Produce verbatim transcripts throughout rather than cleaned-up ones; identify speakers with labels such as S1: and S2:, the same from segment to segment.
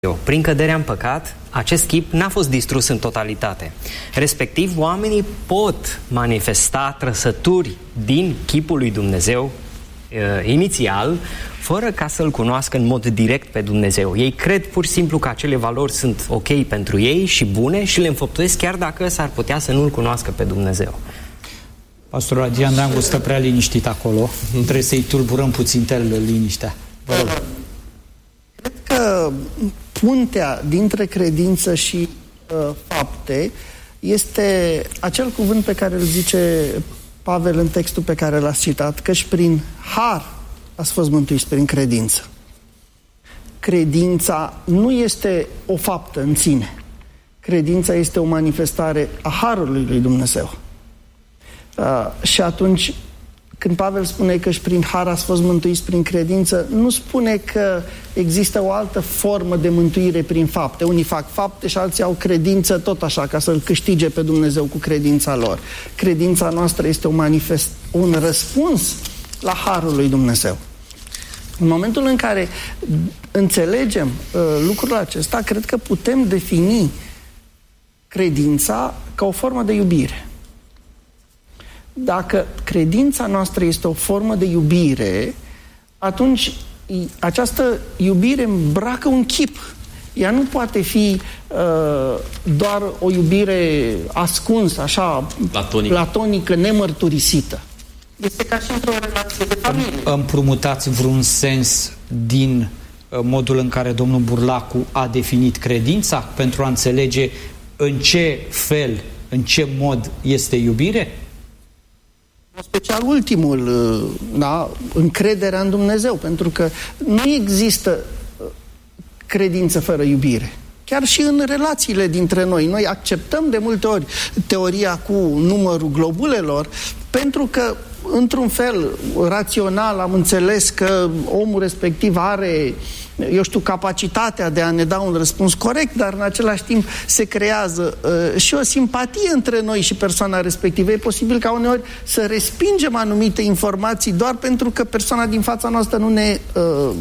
S1: Prin căderea în păcat, acest chip n-a fost distrus în totalitate. Respectiv, oamenii pot manifesta trăsături din chipul lui Dumnezeu uh, inițial, fără ca să-L cunoască în mod direct pe Dumnezeu. Ei cred pur și simplu că acele valori sunt ok pentru ei și bune și le înfăptuiesc chiar dacă s-ar putea să nu-L cunoască pe Dumnezeu.
S2: Pastor Adrian Dangu stă prea liniștit acolo. Trebuie să-i tulburăm puțin liniștea. Vă rog.
S3: Cred că puntea dintre credință și uh, fapte este acel cuvânt pe care îl zice Pavel în textul pe care l-ați citat, căci prin har ați fost mântuiți prin credință. Credința nu este o faptă în sine. Credința este o manifestare a harului lui Dumnezeu. Uh, și atunci, când Pavel spune că și prin har ați fost mântuiți prin credință, nu spune că există o altă formă de mântuire prin fapte. Unii fac fapte și alții au credință tot așa, ca să-L câștige pe Dumnezeu cu credința lor. Credința noastră este un, manifest, un răspuns la harul lui Dumnezeu. În momentul în care înțelegem uh, lucrul acesta, cred că putem defini credința ca o formă de iubire. Dacă credința noastră este o formă de iubire, atunci această iubire îmbracă un chip. Ea nu poate fi uh, doar o iubire ascunsă, așa, platonică, platonică nemărturisită. Este ca și într-o relație de familie.
S2: Împrumutați vreun sens din modul în care domnul Burlacu a definit credința pentru a înțelege în ce fel, în ce mod este iubire?
S3: În special ultimul, da, încrederea în Dumnezeu, pentru că nu există credință fără iubire. Chiar și în relațiile dintre noi. Noi acceptăm de multe ori teoria cu numărul globulelor, pentru că, într-un fel, rațional am înțeles că omul respectiv are, eu știu, capacitatea de a ne da un răspuns corect, dar în același timp se creează uh, și o simpatie între noi și persoana respectivă. E posibil ca uneori să respingem anumite informații doar pentru că persoana din fața noastră nu ne uh,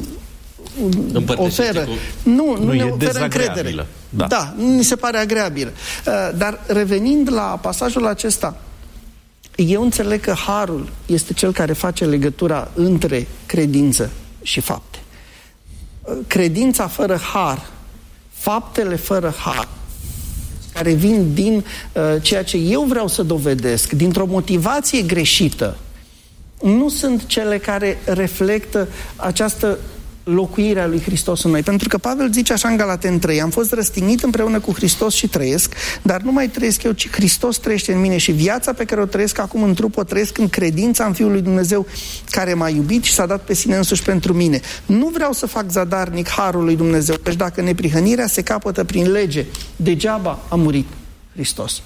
S3: oferă. Cu... Nu, nu, nu ne oferă încredere. Da. da, nu ni se pare agreabilă. Uh, dar revenind la pasajul acesta, eu înțeleg că harul este cel care face legătura între credință și fapte. Credința fără har, faptele fără har, care vin din uh, ceea ce eu vreau să dovedesc, dintr-o motivație greșită, nu sunt cele care reflectă această locuirea lui Hristos în noi. Pentru că Pavel zice așa în Galateni trei: am fost răstignit împreună cu Hristos și trăiesc, dar nu mai trăiesc eu, ci Hristos trăiește în mine și viața pe care o trăiesc acum în trup o trăiesc în credința în Fiul lui Dumnezeu care m-a iubit și s-a dat pe sine însuși pentru mine. Nu vreau să fac zadarnic harul lui Dumnezeu, căci dacă neprihănirea se capătă prin lege, degeaba a murit Hristos.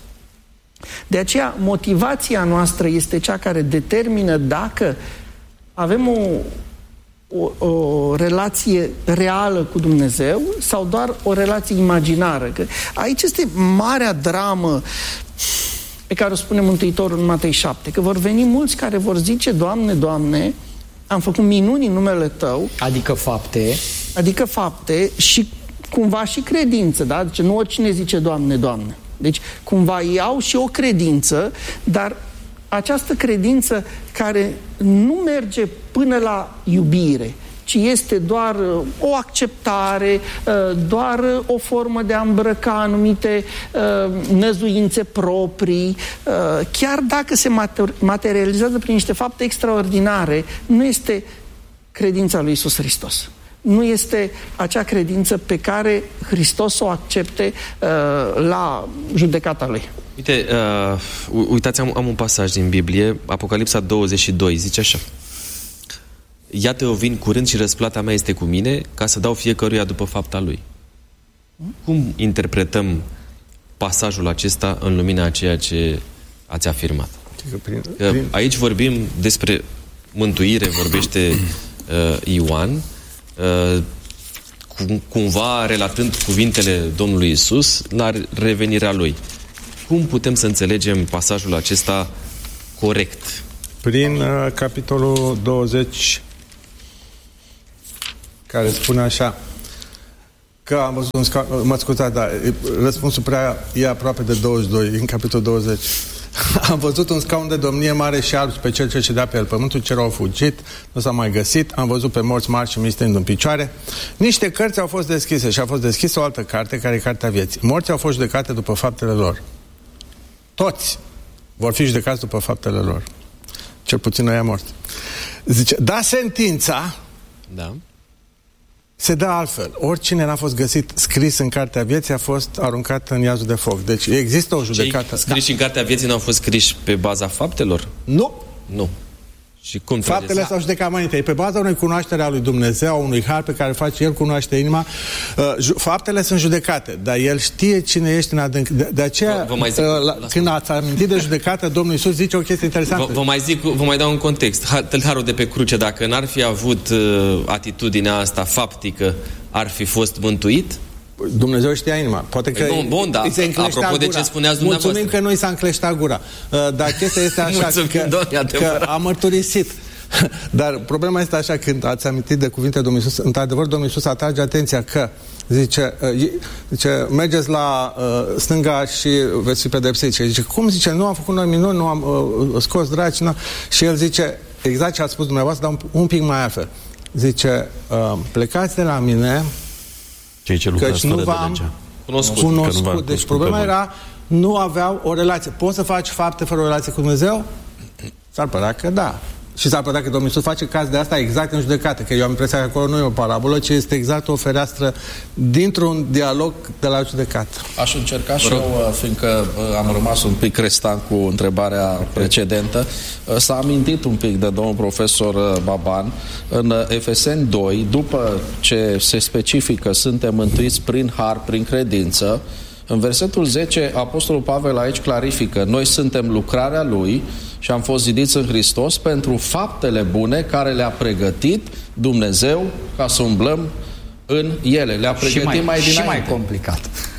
S3: De aceea, motivația noastră este cea care determină dacă avem o O, o relație reală cu Dumnezeu sau doar o relație imaginară. Că aici este marea dramă pe care o spune Mântuitorul în Matei șapte, că vor veni mulți care vor zice: Doamne, Doamne, am făcut minuni în numele Tău.
S2: Adică fapte.
S3: Adică fapte și cumva și credință, da? Deci nu oricine zice Doamne, Doamne. Deci cumva iau și o credință, dar această credință care nu merge până la iubire, ci este doar o acceptare, doar o formă de a îmbrăca anumite năzuințe proprii, chiar dacă se materializează prin niște fapte extraordinare, nu este credința lui Iisus Hristos. Nu este acea credință pe care Hristos o accepte uh, la judecata Lui.
S4: Uite, uh, uitați, am, am un pasaj din Biblie, Apocalipsa douăzeci și doi, zice așa: iată, eu vin curând și răsplata mea este cu mine, ca să dau fiecăruia după fapta lui. Hmm? Cum interpretăm pasajul acesta în lumina a ceea ce ați afirmat? Prin, că prin... Aici vorbim despre mântuire, vorbește uh, Ioan, uh, cum, cumva relatând cuvintele Domnului Iisus la revenirea Lui. Cum putem să înțelegem pasajul acesta corect?
S5: Prin uh, capitolul douăzeci, care spune așa: Că am văzut un scaun... Mă scuzați, dar răspunsul prea e aproape de douăzeci și doi, în capitolul douăzeci. Am văzut un scaun de domnie mare și alb pe cel ce cedea pe el. Pământul cer au fugit, nu s-a mai găsit. Am văzut pe morți mari și mistând în picioare. Niște cărți au fost deschise și a fost deschisă o altă carte, care e Cartea Vieții. Morții au fost judecate după faptele lor. Toți vor fi judecați după faptele lor. Cel puțin ăia morți. Zice, da, sentința
S4: da.
S5: se dă altfel. Oricine n-a fost găsit scris în Cartea Vieții a fost aruncat în iazul de foc. Deci există o judecată.
S4: Cei scriși da. în Cartea Vieții n-au fost scriși pe baza faptelor?
S5: Nu.
S4: Nu. Și cum
S5: Faptele s-au judecat mai întâi. Pe baza unei cunoaștere a lui Dumnezeu, a unui har pe care face El, cunoaște inima, uh, faptele sunt judecate, dar El știe cine ești în adânc. De, de aceea, vă, vă mai zic, uh, la, când ați amintit de judecată, Domnul Iisus zice o chestie interesantă.
S4: Vă, vă mai zic, vă mai dau un context. Tâlharul de pe cruce, dacă n-ar fi avut uh, atitudinea asta faptică, ar fi fost mântuit?
S5: Dumnezeu știa inima. Poate că
S4: bun, bun, da. Apropo de ce spuneați dumneavoastră.
S5: Mulțumim că nu i s-a încleștat gura. Dar chestia este așa că, că a mărturisit. Dar problema este așa, când ați amintit de cuvinte Domnul Iisus, într-adevăr Domnul Iisus atrage atenția că zice, zice mergeți la uh, stânga și veți fi pedepsiți. Și zice, cum zice, nu am făcut noi minuni, nu am uh, scos draci, nu? Și el zice, exact ce a spus dumneavoastră, dar un, un pic mai altfel. Zice, uh, plecați de la mine,
S6: cei ce lucrați fără de legea.
S5: Cunoscut. Cunoscut. Deci problema era, nu aveau o relație. Poți să faci fapte fără o relație cu Dumnezeu? S-ar părea că da. Și s-ar părea că Domnul Iisus face caz de asta exact în judecată, că eu am impresia că acolo nu e o parabolă, ci este exact o fereastră dintr-un dialog de la judecată.
S7: Aș încerca și eu, fiindcă am rămas un pic restant cu întrebarea precedentă, s-a amintit un pic de domnul profesor Baban în Efeseni doi, după ce se specifică suntem mântuiți prin har, prin credință. În versetul zece, Apostolul Pavel aici clarifică, noi suntem lucrarea Lui și am fost zidiți în Hristos pentru faptele bune care le-a pregătit Dumnezeu ca să umblăm în ele. Le-a pregătit și mai, mai dinainte.
S2: Și mai complicat.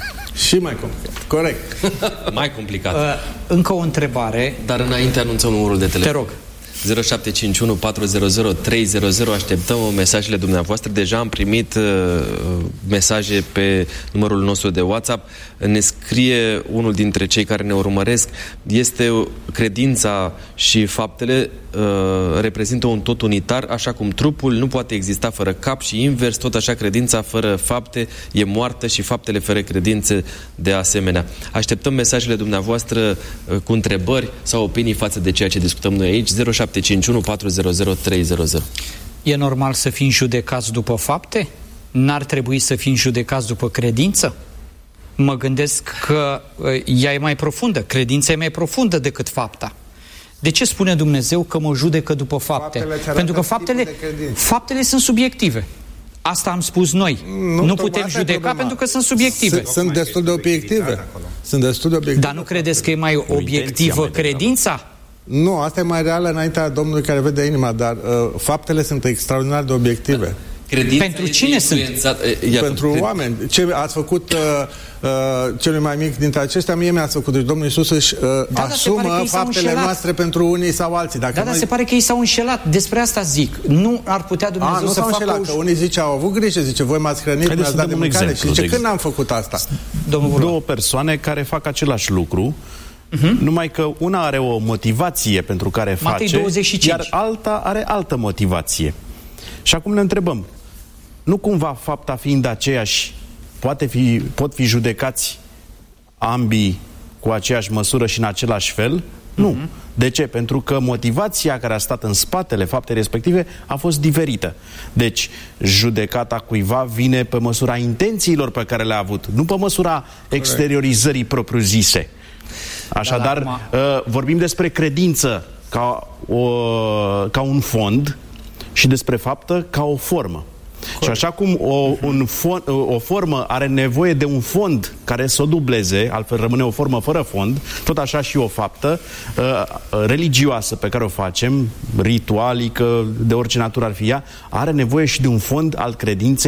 S5: Și mai complicat, corect.
S4: Mai complicat.
S2: Uh, încă o întrebare.
S4: Dar înainte anunțăm numărul de telefon.
S2: Te rog.
S4: zero șapte cinci unu patru zero zero trei zero zero. Așteptăm mesajele dumneavoastră. Deja am primit uh, mesaje pe numărul nostru de WhatsApp. Ne scrie unul dintre cei care ne urmăresc. Este credința și faptele uh, reprezintă un tot unitar, așa cum trupul nu poate exista fără cap și invers, tot așa credința fără fapte e moartă și faptele fără credințe de asemenea. Așteptăm mesajele dumneavoastră uh, cu întrebări sau opinii față de ceea ce discutăm noi aici. zero șapte cinci unu patru zero zero trei zero zero.
S2: E normal să fim judecați după fapte? N-ar trebui să fim judecați după credință? Mă gândesc că ea e mai profundă, credința e mai profundă decât fapta. De ce spune Dumnezeu că mă judecă după fapte? Faptele Pentru că faptele, faptele sunt subiective. Asta am spus noi. Nu, nu putem judeca pentru că sunt subiective.
S5: Sunt, sunt destul de obiective. Sunt destul de obiective.
S2: Dar nu credeți că e mai obiectivă credința?
S5: Nu, asta e mai reală înaintea Domnului care vede inima, dar uh, faptele sunt extraordinar de obiective.
S4: Credința
S2: pentru cine sunt?
S5: Iată, pentru cred... oameni. Ce ați făcut uh, uh, celui mai mic dintre aceștia, mie mi-ați făcut. Deci Domnul Iisus își uh, da, asumă faptele noastre pentru unii sau alții. Dacă
S2: da,
S5: noi...
S2: dar se pare că ei s-au înșelat. Despre asta zic. Nu ar putea Dumnezeu A,
S5: nu
S2: să facă...
S5: înșelat, că unii zice, au avut grijă, zice, voi m-ați hrănit, mi-ați dat de mâncare. Și zice, când am făcut asta?
S6: Domnul Două persoane care fac același lucru, Uh-huh. numai că una are o motivație pentru care
S2: Matei
S6: face,
S2: douăzeci și cinci.
S6: Iar alta are altă motivație. Și acum ne întrebăm, nu cumva fapta fiind aceeași, poate fi, pot fi judecați ambii cu aceeași măsură și în același fel? Nu. Uh-huh. De ce? Pentru că motivația care a stat în spatele faptei respective a fost diferită. Deci, judecata cuiva vine pe măsura intențiilor pe care le-a avut, nu pe măsura exteriorizării propriu-zise. Așadar, da, uh, vorbim despre credință ca, o, ca un fond și despre faptă ca o formă. Corect. Și așa cum o, un fond, o formă are nevoie de un fond care să o dubleze, altfel rămâne o formă fără fond, tot așa și o faptă uh, religioasă pe care o facem, ritualică, de orice natură ar fi ea, are nevoie și de un fond al credinței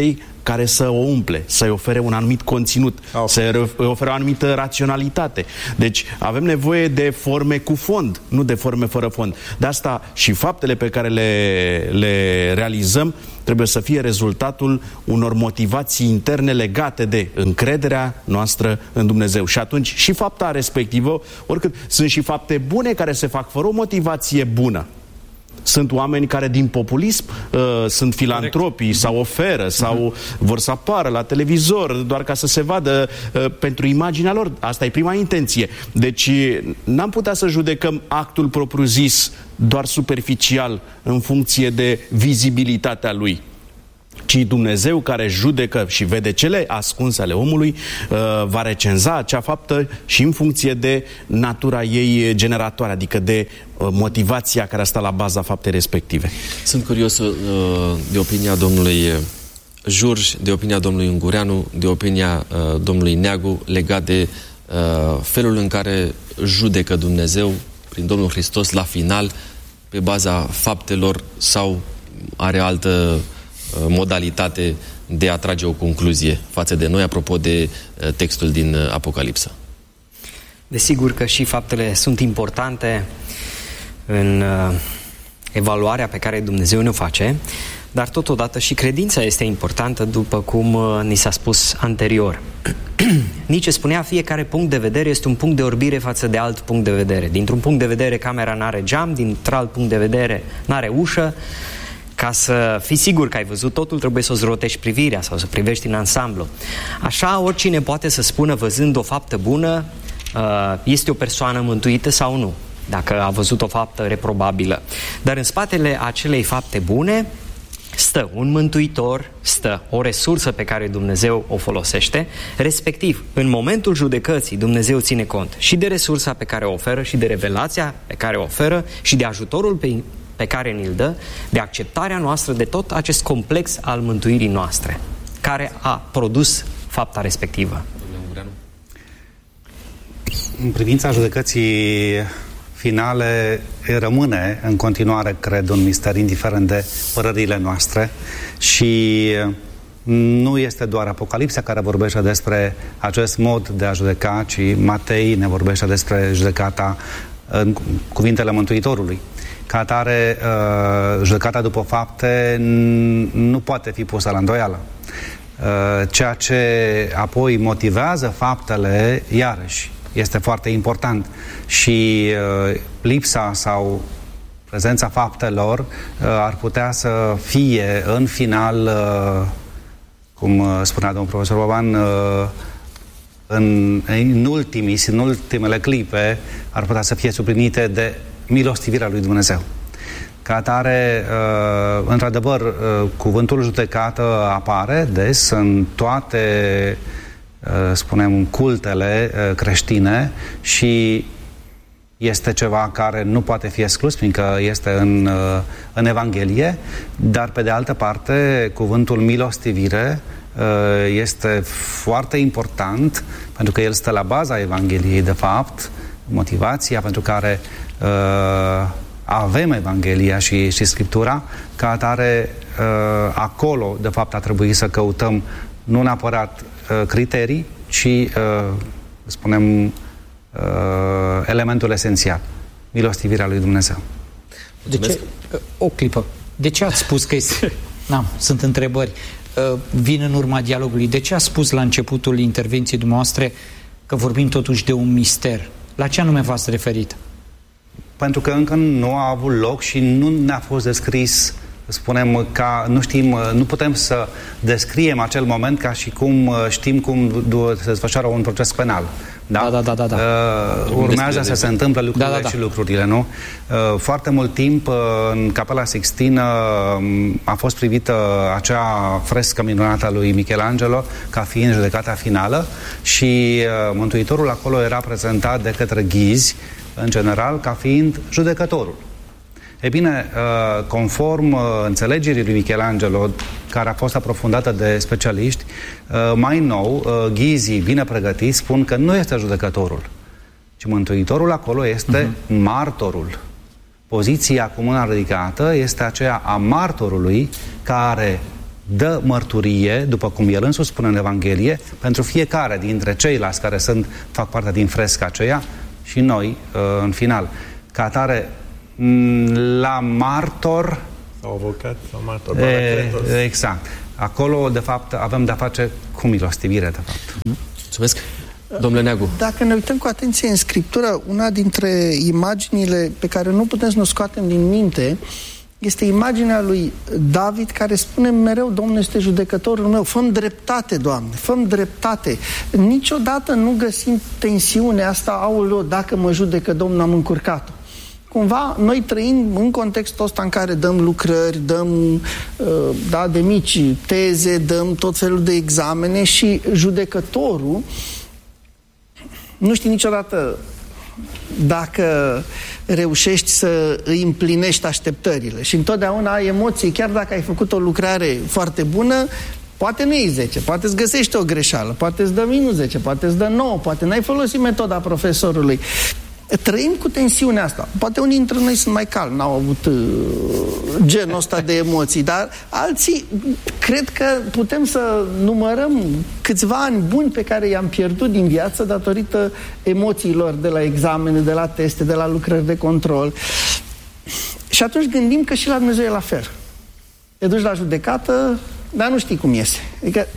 S6: care să o umple, să-i ofere un anumit conținut, oh. să-i ofere o anumită raționalitate. Deci avem nevoie de forme cu fond, nu de forme fără fond. De asta și faptele pe care le, le realizăm trebuie să fie rezultatul unor motivații interne legate de încrederea noastră în Dumnezeu. Și atunci și fapta respectivă, oricât sunt și fapte bune care se fac fără o motivație bună. Sunt oameni care din populism uh, sunt filantropii sau oferă sau uh-huh. vor să apară la televizor doar ca să se vadă uh, pentru imaginea lor. Asta e prima intenție. Deci n-am putea să judecăm actul propriu-zis doar superficial în funcție de vizibilitatea lui, ci Dumnezeu, care judecă și vede cele ascunse ale omului, va recenza acea faptă și în funcție de natura ei generatoare, adică de motivația care stă la baza faptei respective.
S4: Sunt curios de opinia domnului Jurj, de opinia domnului Ungureanu, de opinia domnului Neagu legat de felul în care judecă Dumnezeu prin Domnul Hristos la final pe baza faptelor sau are altă modalitate de a trage o concluzie față de noi, apropo de textul din Apocalipsă.
S1: Desigur că și faptele sunt importante în evaluarea pe care Dumnezeu ne-o face, dar totodată și credința este importantă, după cum ni s-a spus anterior. Nici spunea, fiecare punct de vedere este un punct de orbire față de alt punct de vedere. Dintr-un punct de vedere camera n-are geam, dintr-alt punct de vedere n-are ușă. Ca să fii sigur că ai văzut totul, trebuie să-ți rotești privirea sau să privești în ansamblu. Așa, oricine poate să spună, văzând o faptă bună, este o persoană mântuită sau nu, dacă a văzut o faptă reprobabilă. Dar în spatele acelei fapte bune stă un mântuitor, stă o resursă pe care Dumnezeu o folosește, respectiv, în momentul judecății, Dumnezeu ține cont și de resursa pe care o oferă, și de revelația pe care o oferă, și de ajutorul pe pe care ni-l dă, de acceptarea noastră de tot acest complex al mântuirii noastre, care a produs fapta respectivă.
S8: În privința judecății finale, rămâne în continuare, cred, un mister, indiferent de părerile noastre, și nu este doar Apocalipsa care vorbește despre acest mod de a judeca, ci Matei ne vorbește despre judecata în cuvintele Mântuitorului. Ca atare, judecata după fapte nu poate fi pusă la îndoială. Ceea ce apoi motivează faptele, iarăși, este foarte important. Și lipsa sau prezența faptelor ar putea să fie, în final, cum spunea domnul profesor Baban, în, în, ultimii, în ultimele clipe, ar putea să fie suplinite de milostivirea lui Dumnezeu. Ca atare, uh, într-adevăr, uh, cuvântul judecată apare des în toate, uh, spunem, cultele uh, creștine și este ceva care nu poate fi exclus, fiindcă este în, uh, în Evanghelie, dar, pe de altă parte, cuvântul milostivire uh, este foarte important, pentru că el stă la baza Evangheliei, de fapt, motivația pentru care uh, avem Evanghelia și, și Scriptura. Ca atare, uh, acolo, de fapt, a trebuit să căutăm nu neapărat uh, criterii, ci, uh, spunem, uh, elementul esențial, milostivirea lui Dumnezeu.
S2: De ce? O clipă. De ce ați spus că este... N-am, sunt întrebări. Uh, vin în urma dialogului. De ce ați spus la începutul intervenției dumneavoastră că vorbim totuși de un mister? La ce anume v-ați referit?
S8: Pentru că încă nu a avut loc și nu ne-a fost descris, spunem, ca, nu știm, nu putem să descriem acel moment ca și cum știm cum se desfășoară un proces penal. Da,
S2: da, da, da, da.
S8: Uh, urmează să se întâmple lucrurile, da, da, da. și lucrurile, nu? Uh, foarte mult timp, uh, în Capela Sixtină uh, a fost privită acea frescă minunată a lui Michelangelo ca fiind judecata finală și uh, Mântuitorul acolo era prezentat de către ghizi, în general, ca fiind judecătorul. E bine, conform înțelegerii lui Michelangelo, care a fost aprofundată de specialiști, mai nou, ghizii bine pregătiți spun că nu este judecătorul, ci Mântuitorul acolo este uh-huh. martorul. Poziția cu mâna ridicată este aceea a martorului care dă mărturie, după cum el însuși spune în Evanghelie, pentru fiecare dintre ceilalți care sunt, fac parte din fresca aceea și noi, în final. Ca atare, la martor...
S5: Sau avocat, sau martor.
S8: E, exact. Acolo, de fapt, avem de-a face cu milostivire, de fapt.
S4: Mulțumesc. Domnule Neagu.
S3: Dacă ne uităm cu atenție în Scriptură, una dintre imaginile pe care nu putem să ne scoatem din minte este imaginea lui David, care spune mereu: Domnul este judecătorul meu, fă-mi dreptate, Doamne, fă-mi dreptate. Niciodată nu găsim tensiunea asta: aoleo, dacă mă judecă Domnul, am încurcat-o. Cumva noi trăim în contextul ăsta în care dăm lucrări, dăm da, de mici teze, dăm tot felul de examene și judecătorul nu știi niciodată dacă reușești să îi împlinești așteptările. Și întotdeauna ai emoții, chiar dacă ai făcut o lucrare foarte bună, poate nu iei zece, poate îți găsești o greșeală, poate îți dă minus zece, poate îți dă nouă, poate n-ai folosit metoda profesorului. Trăim cu tensiunea asta. Poate unii dintre noi sunt mai calmi, n-au avut uh, genul ăsta de emoții, dar alții cred că putem să numărăm câțiva ani buni pe care i-am pierdut din viață datorită emoțiilor de la examene, de la teste, de la lucrări de control. Și atunci gândim că și la Dumnezeu e la fel. Te duci la judecată, dar nu știi cum iese. Adică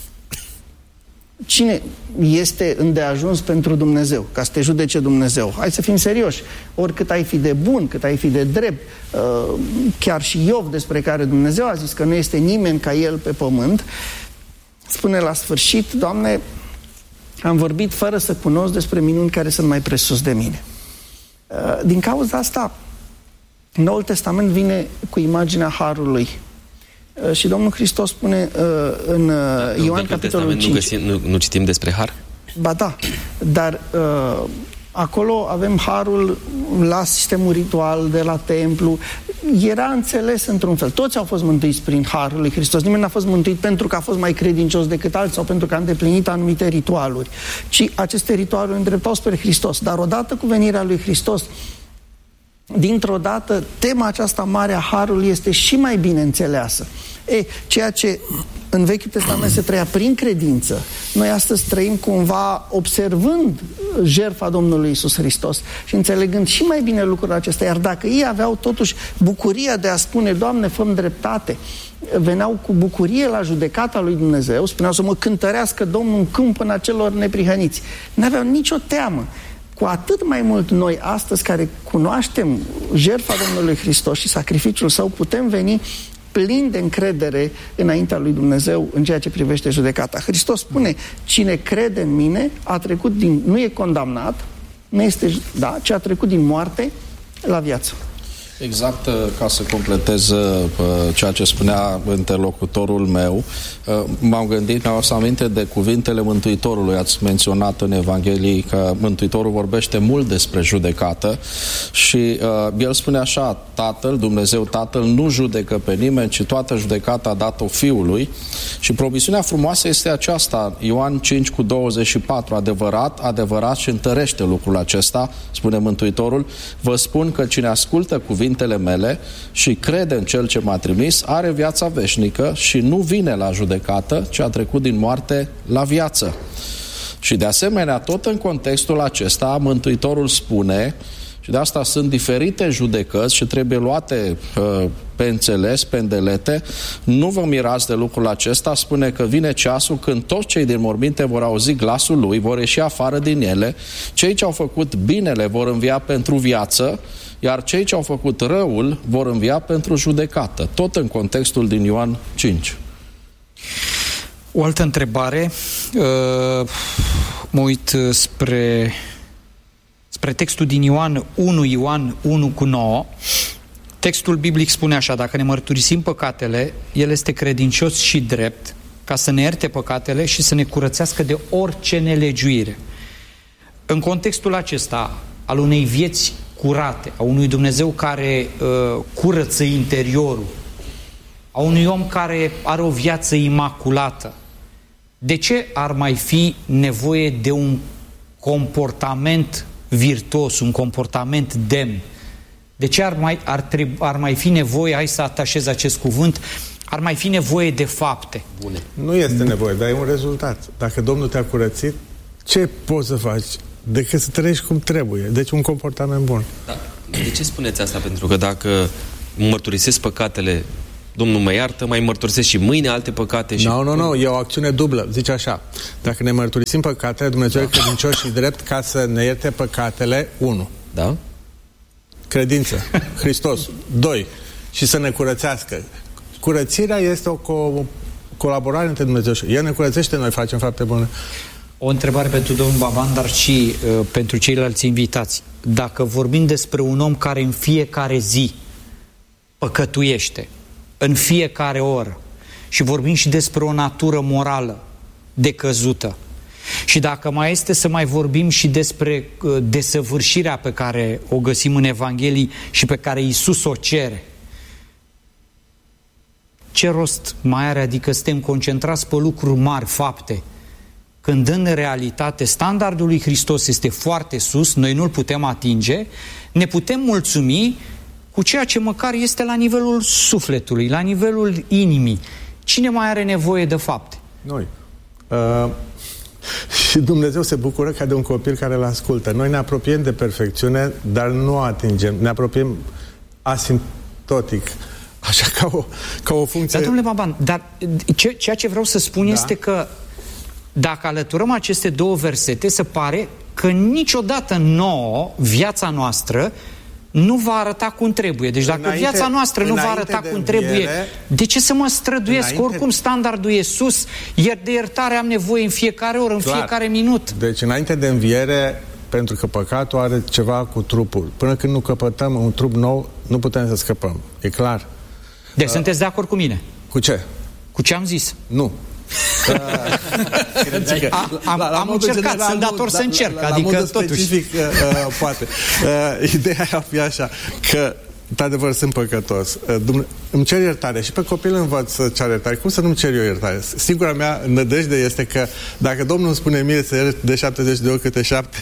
S3: cine este îndeajuns pentru Dumnezeu, ca să te judece Dumnezeu? Hai să fim serioși. Oricât ai fi de bun, cât ai fi de drept, chiar și Iov, despre care Dumnezeu a zis că nu este nimeni ca el pe pământ, spune la sfârșit: Doamne, am vorbit fără să cunosc despre minuni care sunt mai presus de mine. Din cauza asta, Noul Testament vine cu imaginea Harului. Și Domnul Hristos spune uh, în uh, Ioan capitolul cinci.
S4: Nu, găsim, nu, nu citim despre har?
S3: Ba da, dar uh, acolo avem harul la sistemul ritual de la templu. Era înțeles într-un fel. Toți au fost mântuiți prin harul lui Hristos. Nimeni n-a fost mântuit pentru că a fost mai credincios decât alții sau pentru că a îndeplinit anumite ritualuri, ci aceste ritualuri îndreptau spre Hristos. Dar odată cu venirea lui Hristos, dintr-o dată, tema aceasta mare a harului este și mai bine înțeleasă. E, ceea ce în Vechiul Testament se trăia prin credință, noi astăzi trăim cumva observând jertfa Domnului Iisus Hristos și înțelegând și mai bine lucrurile acestea. Iar dacă ei aveau totuși bucuria de a spune: Doamne, fă-mi dreptate, veneau cu bucurie la judecata lui Dumnezeu, spuneau să mă cântărească Domnul în câmpul acelor neprihăniți. N-aveau nicio teamă. Cu atât mai mult noi astăzi, care cunoaștem jertfa Domnului Hristos și sacrificiul Său, putem veni plini de încredere înaintea lui Dumnezeu în ceea ce privește judecata. Hristos spune: cine crede în mine a trecut din, nu e condamnat, nu este, da, ci a trecut din moarte la viață.
S7: Exact, ca să completez uh, ceea ce spunea interlocutorul meu, uh, m-am gândit, mi-am adus aminte de cuvintele Mântuitorului. Ați menționat în Evanghelie că Mântuitorul vorbește mult despre judecată și uh, el spune așa: Tatăl, Dumnezeu Tatăl, nu judecă pe nimeni, ci toată judecata a dat-o Fiului. Și promisiunea frumoasă este aceasta, Ioan cinci cu douăzeci și patru: adevărat, adevărat, și întărește lucrul acesta, spune Mântuitorul, vă spun că cine ascultă cuvintele mele și crede în Cel ce m-a trimis, are viața veșnică și nu vine la judecată, ci a trecut din moarte la viață. Și de asemenea, tot în contextul acesta, Mântuitorul spune, și de asta sunt diferite judecăți și trebuie luate uh, pe înțeles, pe îndelete, nu vă mirați de lucrul acesta, spune că vine ceasul când toți cei din morminte vor auzi glasul lui, vor ieși afară din ele, cei ce au făcut binele vor învia pentru viață, iar cei ce au făcut răul vor învia pentru judecată. Tot în contextul din Ioan cinci.
S2: O altă întrebare. Uh, mă uit spre, spre textul din Ioan unu, Ioan unu cu nouă. Textul biblic spune așa: dacă ne mărturisim păcatele, El este credincios și drept ca să ne ierte păcatele și să ne curățească de orice nelegiuire. În contextul acesta al unei vieți curate, a unui Dumnezeu care uh, curăță interiorul, a unui om care are o viață imaculată, de ce ar mai fi nevoie de un comportament virtuos, un comportament demn? De ce ar mai, ar, treb- ar mai fi nevoie, hai să atașez acest cuvânt, Ar mai fi nevoie de fapte.
S4: Bune.
S5: Nu este nevoie, dar e un rezultat. Dacă Domnul te-a curățit, ce poți să faci? Decât să trăiești cum trebuie. Deci un comportament bun.
S4: Da. De ce spuneți asta? Pentru că dacă mărturisesc păcatele, Domnul mă iartă, mai mărturisesc și mâine alte păcate. Și...
S5: Nu, nu, nu, e o acțiune dublă. Zice așa, dacă ne mărturisim păcatele, Dumnezeu da. e credincios și drept ca să ne ierte păcatele, unu.
S4: Da?
S5: Credință. Hristos. Doi. Și să ne curățească. Curățirea este o co- colaborare între Dumnezeu și El ne curățește, noi facem fapte bune.
S2: O întrebare pentru domnul Baban, dar și uh, pentru ceilalți invitați. Dacă vorbim despre un om care în fiecare zi păcătuiește, în fiecare oră, și vorbim și despre o natură morală decăzută, și dacă mai este să mai vorbim și despre uh, desăvârșirea pe care o găsim în Evanghelii și pe care Iisus o cere, ce rost mai are? Adică suntem concentrați pe lucruri mari, fapte, când în realitate standardul lui Hristos este foarte sus, noi nu-l putem atinge, ne putem mulțumi cu ceea ce măcar este la nivelul sufletului, la nivelul inimii. Cine mai are nevoie de fapte?
S5: Noi. Uh, și Dumnezeu se bucură ca de un copil care îl ascultă. Noi ne apropiem de perfecțiune, dar nu o atingem. Ne apropiem asimptotic. Așa ca o, ca o funcție...
S2: Dar, domnule Baban, dar ce, ceea ce vreau să spun da. este că dacă alăturăm aceste două versete, se pare că niciodată nouă, viața noastră, nu va arăta cum trebuie. Deci dacă înainte, viața noastră nu va arăta cum trebuie, înviere, de ce să mă străduiesc? Înainte, oricum standardul e sus, iar de iertare am nevoie în fiecare oră, în clar, fiecare minut.
S5: Deci înainte de înviere, pentru că păcatul are ceva cu trupul. Până când nu căpătăm un trup nou, nu putem să scăpăm. E clar.
S2: Deci uh, sunteți de acord cu mine?
S5: Cu ce?
S2: Cu ce am zis?
S5: Nu.
S2: A, am, la, la am încercat, general, sunt dator să încerc, la, la adică modul totuși
S5: specific, uh, poate uh, ideea ar fi așa, că într-adevăr sunt păcătos, uh, îmi cer iertare și pe copil învăț să cer iertare. Cum să nu-mi cer eu iertare? Singura mea nădejde este că dacă Domnul îmi spune mie să iert de șaptezeci de ori câte șapte,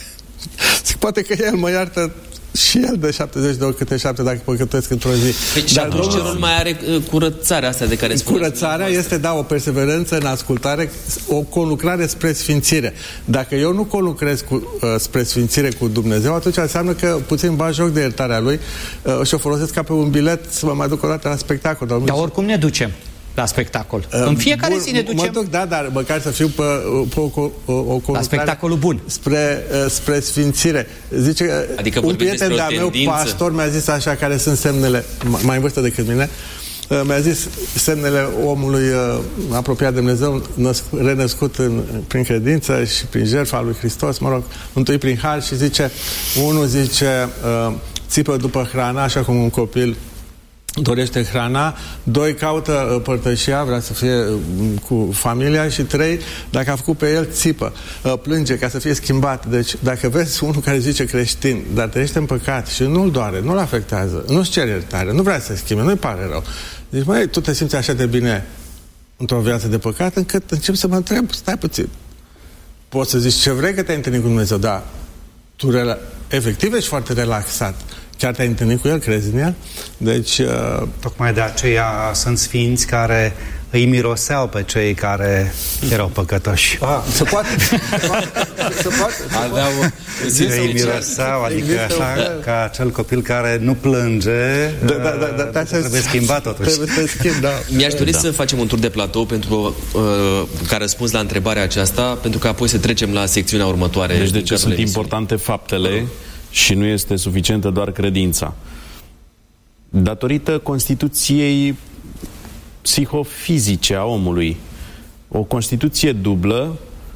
S5: poate că El mă iartă și el de șaptezeci de ori câte șapte dacă păcătuiesc într-o zi.
S4: Păi și atunci ce rol mai are uh, curățarea asta de care spuneți?
S5: Curățarea este, da, o perseverență în ascultare, o conlucrare spre sfințire. Dacă eu nu conlucrez cu, uh, spre sfințire cu Dumnezeu, atunci înseamnă că puțin bag joc de iertarea Lui uh, și o folosesc ca pe un bilet să mă mai duc o dată la spectacol. Dar,
S2: dar oricum ne ducem la spectacol. Uh, în fiecare bun, zi ne ducem.
S5: Mă duc, da, dar măcar să fiu pe, pe o, o, o
S2: la spectacolul bun.
S5: Spre, uh, spre sfințire. Zice,
S4: adică
S5: un prieten de-a meu, pastor, mi-a zis așa, care sunt semnele, mai în vârstă decât mine, uh, mi-a zis semnele omului uh, apropiat de Dumnezeu, născ, renăscut în, prin credință și prin jertfa lui Hristos, mă rog, mântuit prin har, și zice, unul zice, uh, țipă după hrana, așa cum un copil dorește hrana, doi, caută părtășia, vrea să fie cu familia, și trei, dacă a făcut pe el, țipă, plânge ca să fie schimbat. Deci, dacă vezi unul care zice creștin, dar trăiește în păcat și nu-l doare, nu-l afectează, nu-ți cere iertare, nu vrea să se schimbe, nu-i pare rău. Deci, măi, tu te simți așa de bine într-o viață de păcat, încât încep să mă întreb, stai puțin, poți să zici ce vrei că te-ai întâlnit cu Dumnezeu, dar tu efectiv ești foarte relaxat. Chiar te-ai întâlnit cu El, crezi în El? Deci... Uh...
S8: Tocmai de aceea sunt sfinți care îi miroseau pe cei care erau păcătoși.
S5: Ah, se poate. Se poate. Se poate.
S8: Aveau, îi miroseau, adică așa, ca acel copil care nu plânge, da, da, da, da, da, trebuie schimbat totuși.
S5: Trebuie să schimb, da.
S4: Mi-aș dori da. să facem un tur de platou pentru uh, ca răspuns la întrebarea aceasta, pentru că apoi să trecem la secțiunea următoare.
S6: Deci de ce sunt importante faptele și nu este suficientă doar credința? Datorită constituției psihofizice a omului. O constituție dublă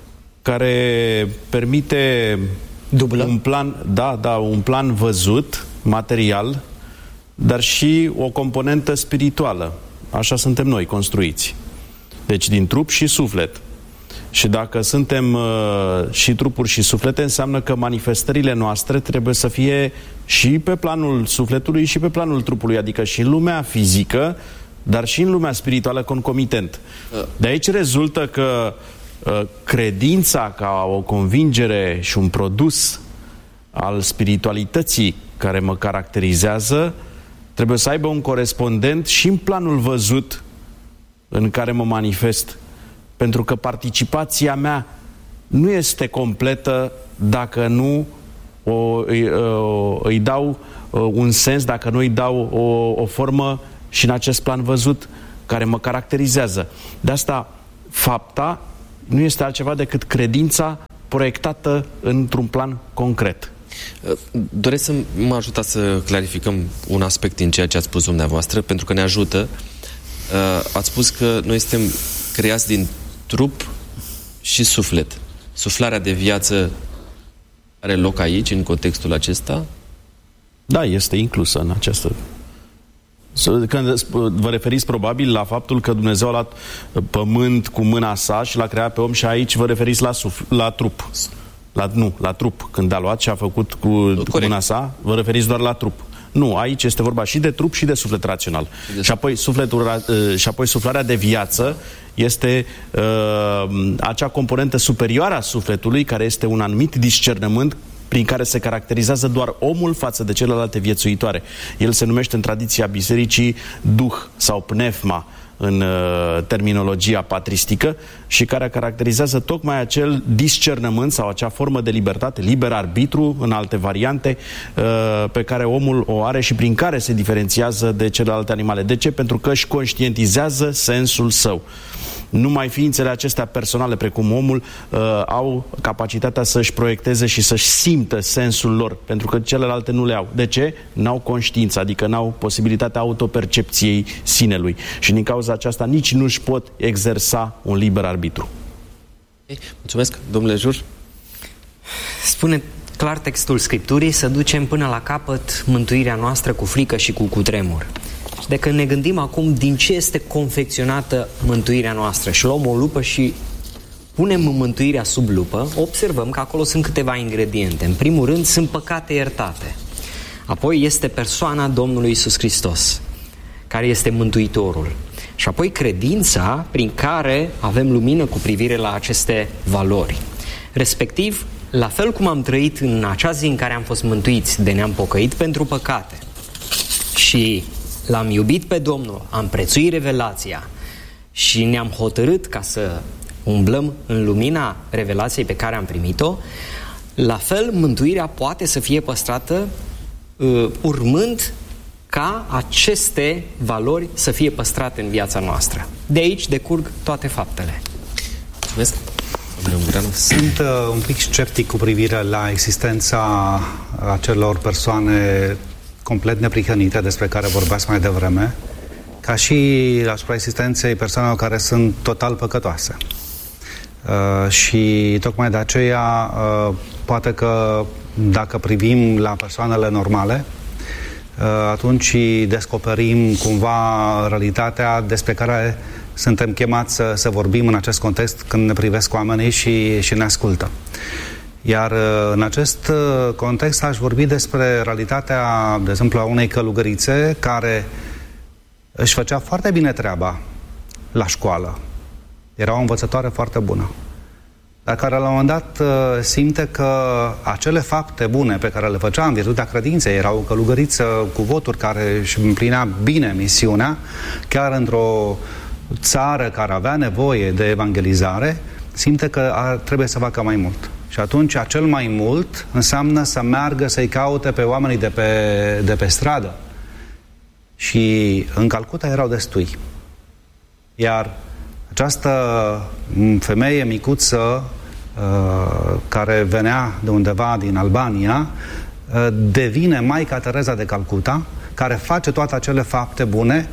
S6: care permite
S2: dublă?
S6: un plan, da, da, un plan văzut, material, dar și o componentă spirituală. Așa suntem noi construiți. Deci din trup și suflet. Și dacă suntem uh, și trupuri și suflete, înseamnă că manifestările noastre trebuie să fie și pe planul sufletului și pe planul trupului, adică și în lumea fizică, dar și în lumea spirituală concomitent. De aici rezultă că uh, credința ca o convingere și un produs al spiritualității care mă caracterizează trebuie să aibă un corespondent și în planul văzut în care mă manifest, pentru că participația mea nu este completă dacă nu o, îi, îi dau un sens, dacă nu îi dau o, o formă și în acest plan văzut care mă caracterizează. De asta fapta nu este altceva decât credința proiectată într-un plan concret.
S4: Doresc să mă ajutați să clarificăm un aspect din ceea ce ați spus dumneavoastră, pentru că ne ajută. Ați spus că noi suntem creați din trup și suflet. Suflarea de viață are loc aici, în contextul acesta?
S6: Da, este inclusă în această... Când vă referiți probabil la faptul că Dumnezeu a luat pământ cu mâna sa și l-a creat pe om și aici vă referiți la, suf- la trup. La, nu, la trup. Când a luat și a făcut cu, cu mâna sa, vă referiți doar la trup. Nu, aici este vorba și de trup și de suflet rațional. De și, apoi sufletul, uh, și apoi suflarea de viață este uh, acea componentă superioară a sufletului, care este un anumit discernământ prin care se caracterizează doar omul față de celelalte viețuitoare. El se numește în tradiția bisericii duh sau pneuma în uh, terminologia patristică și care caracterizează tocmai acel discernământ sau acea formă de libertate, liber arbitru în alte variante uh, pe care omul o are și prin care se diferențiază de celelalte animale. De ce? Pentru că își conștientizează sensul său. Numai ființele acestea personale, precum omul, uh, au capacitatea să-și proiecteze și să-și simtă sensul lor, pentru că celelalte nu le au. De ce? N-au conștiință, adică n-au posibilitatea autopercepției sinelui. Și din cauza aceasta nici nu își pot exersa un liber arbitru.
S4: Mulțumesc, domnule Jur.
S1: Spune clar textul Scripturii să ducem până la capăt mântuirea noastră cu frică și cu cutremur. Și dacă ne gândim acum din ce este confecționată mântuirea noastră și luăm o lupă și punem mântuirea sub lupă, observăm că acolo sunt câteva ingrediente. În primul rând sunt păcate iertate. Apoi este persoana Domnului Iisus Hristos, care este Mântuitorul. Și apoi credința prin care avem lumină cu privire la aceste valori. Respectiv, la fel cum am trăit în acea zi în care am fost mântuiți de ne-am pocăit pentru păcate și l-am iubit pe Domnul, am prețuit revelația și ne-am hotărât ca să umblăm în lumina revelației pe care am primit-o, la fel mântuirea poate să fie păstrată uh, urmând ca aceste valori să fie păstrate în viața noastră. De aici decurg toate faptele.
S4: Mulțumesc.
S8: Sunt uh, un pic sceptic cu privire la existența acelor persoane complet neprihănite despre care vorbeați mai devreme, ca și asupra existenței persoanelor care sunt total păcătoase. Uh, și tocmai de aceea uh, poate că dacă privim la persoanele normale, uh, atunci descoperim cumva realitatea despre care suntem chemați să, să vorbim în acest context când ne privesc oamenii și, și ne ascultă. Iar în acest context aș vorbi despre realitatea, de exemplu, a unei călugărițe care își făcea foarte bine treaba la școală. Era o învățătoare foarte bună. Dar care la un moment dat simte că acele fapte bune pe care le făcea în virtutea credinței, era o călugăriță cu voturi care își împlinea bine misiunea, chiar într-o țară care avea nevoie de evangelizare, simte că ar, trebuie să facă mai mult. Și atunci acel mai mult înseamnă să meargă să-i caute pe oamenii de pe, de pe stradă. Și în Calcuta erau destui. Iar această femeie micuță uh, care venea de undeva din Albania uh, devine Maica Tereza de Calcuta, care face toate acele fapte bune,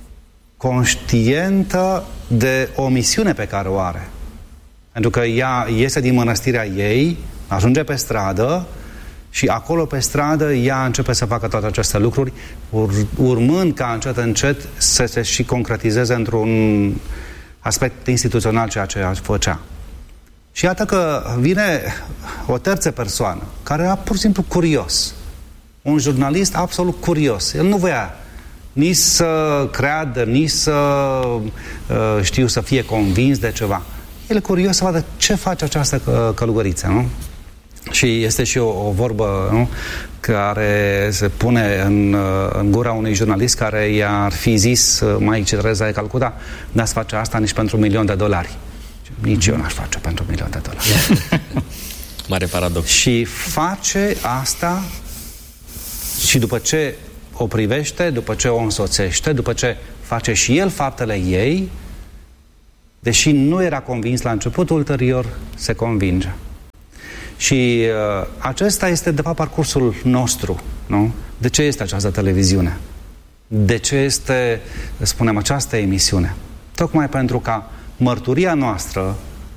S8: conștientă de o misiune pe care o are. Pentru că ea iese din mănăstirea ei, ajunge pe stradă și acolo pe stradă ea începe să facă toate aceste lucruri, ur- urmând ca încet, încet să se și concretizeze într-un aspect instituțional ceea ce făcea. Și iată că vine o terță persoană, care era pur și simplu curios. Un jurnalist absolut curios. El nu voia nici să creadă, nici să știu, să fie convins de ceva. El e curios să vadă ce face această călugăriță, nu? Și este și o, o vorbă, nu? Care se pune în, în gura unui jurnalist care i-ar fi zis Maicii Tereza de Calcuta, n-ați face asta nici pentru un milion de dolari. Nici eu n-aș face pentru un milion de dolari.
S4: Mare paradox.
S8: Și face asta și după ce o privește, după ce o însoțește, după ce face și el faptele ei, deși nu era convins la început, ulterior se convinge. Și uh, acesta este, de fapt, parcursul nostru, nu? De ce este această televiziune? De ce este, spunem, această emisiune? Tocmai pentru ca mărturia noastră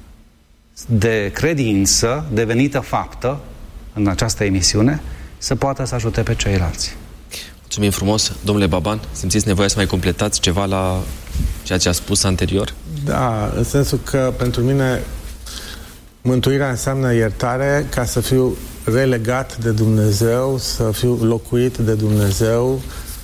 S8: de credință, devenită faptă în această emisiune, să poată să ajute pe ceilalți.
S4: Mulțumim frumos. Domnule Baban, simțiți nevoia să mai completați ceva la ceea ce a spus anterior?
S5: Da, în sensul că pentru mine mântuirea înseamnă iertare ca să fiu relegat de Dumnezeu, să fiu locuit de Dumnezeu,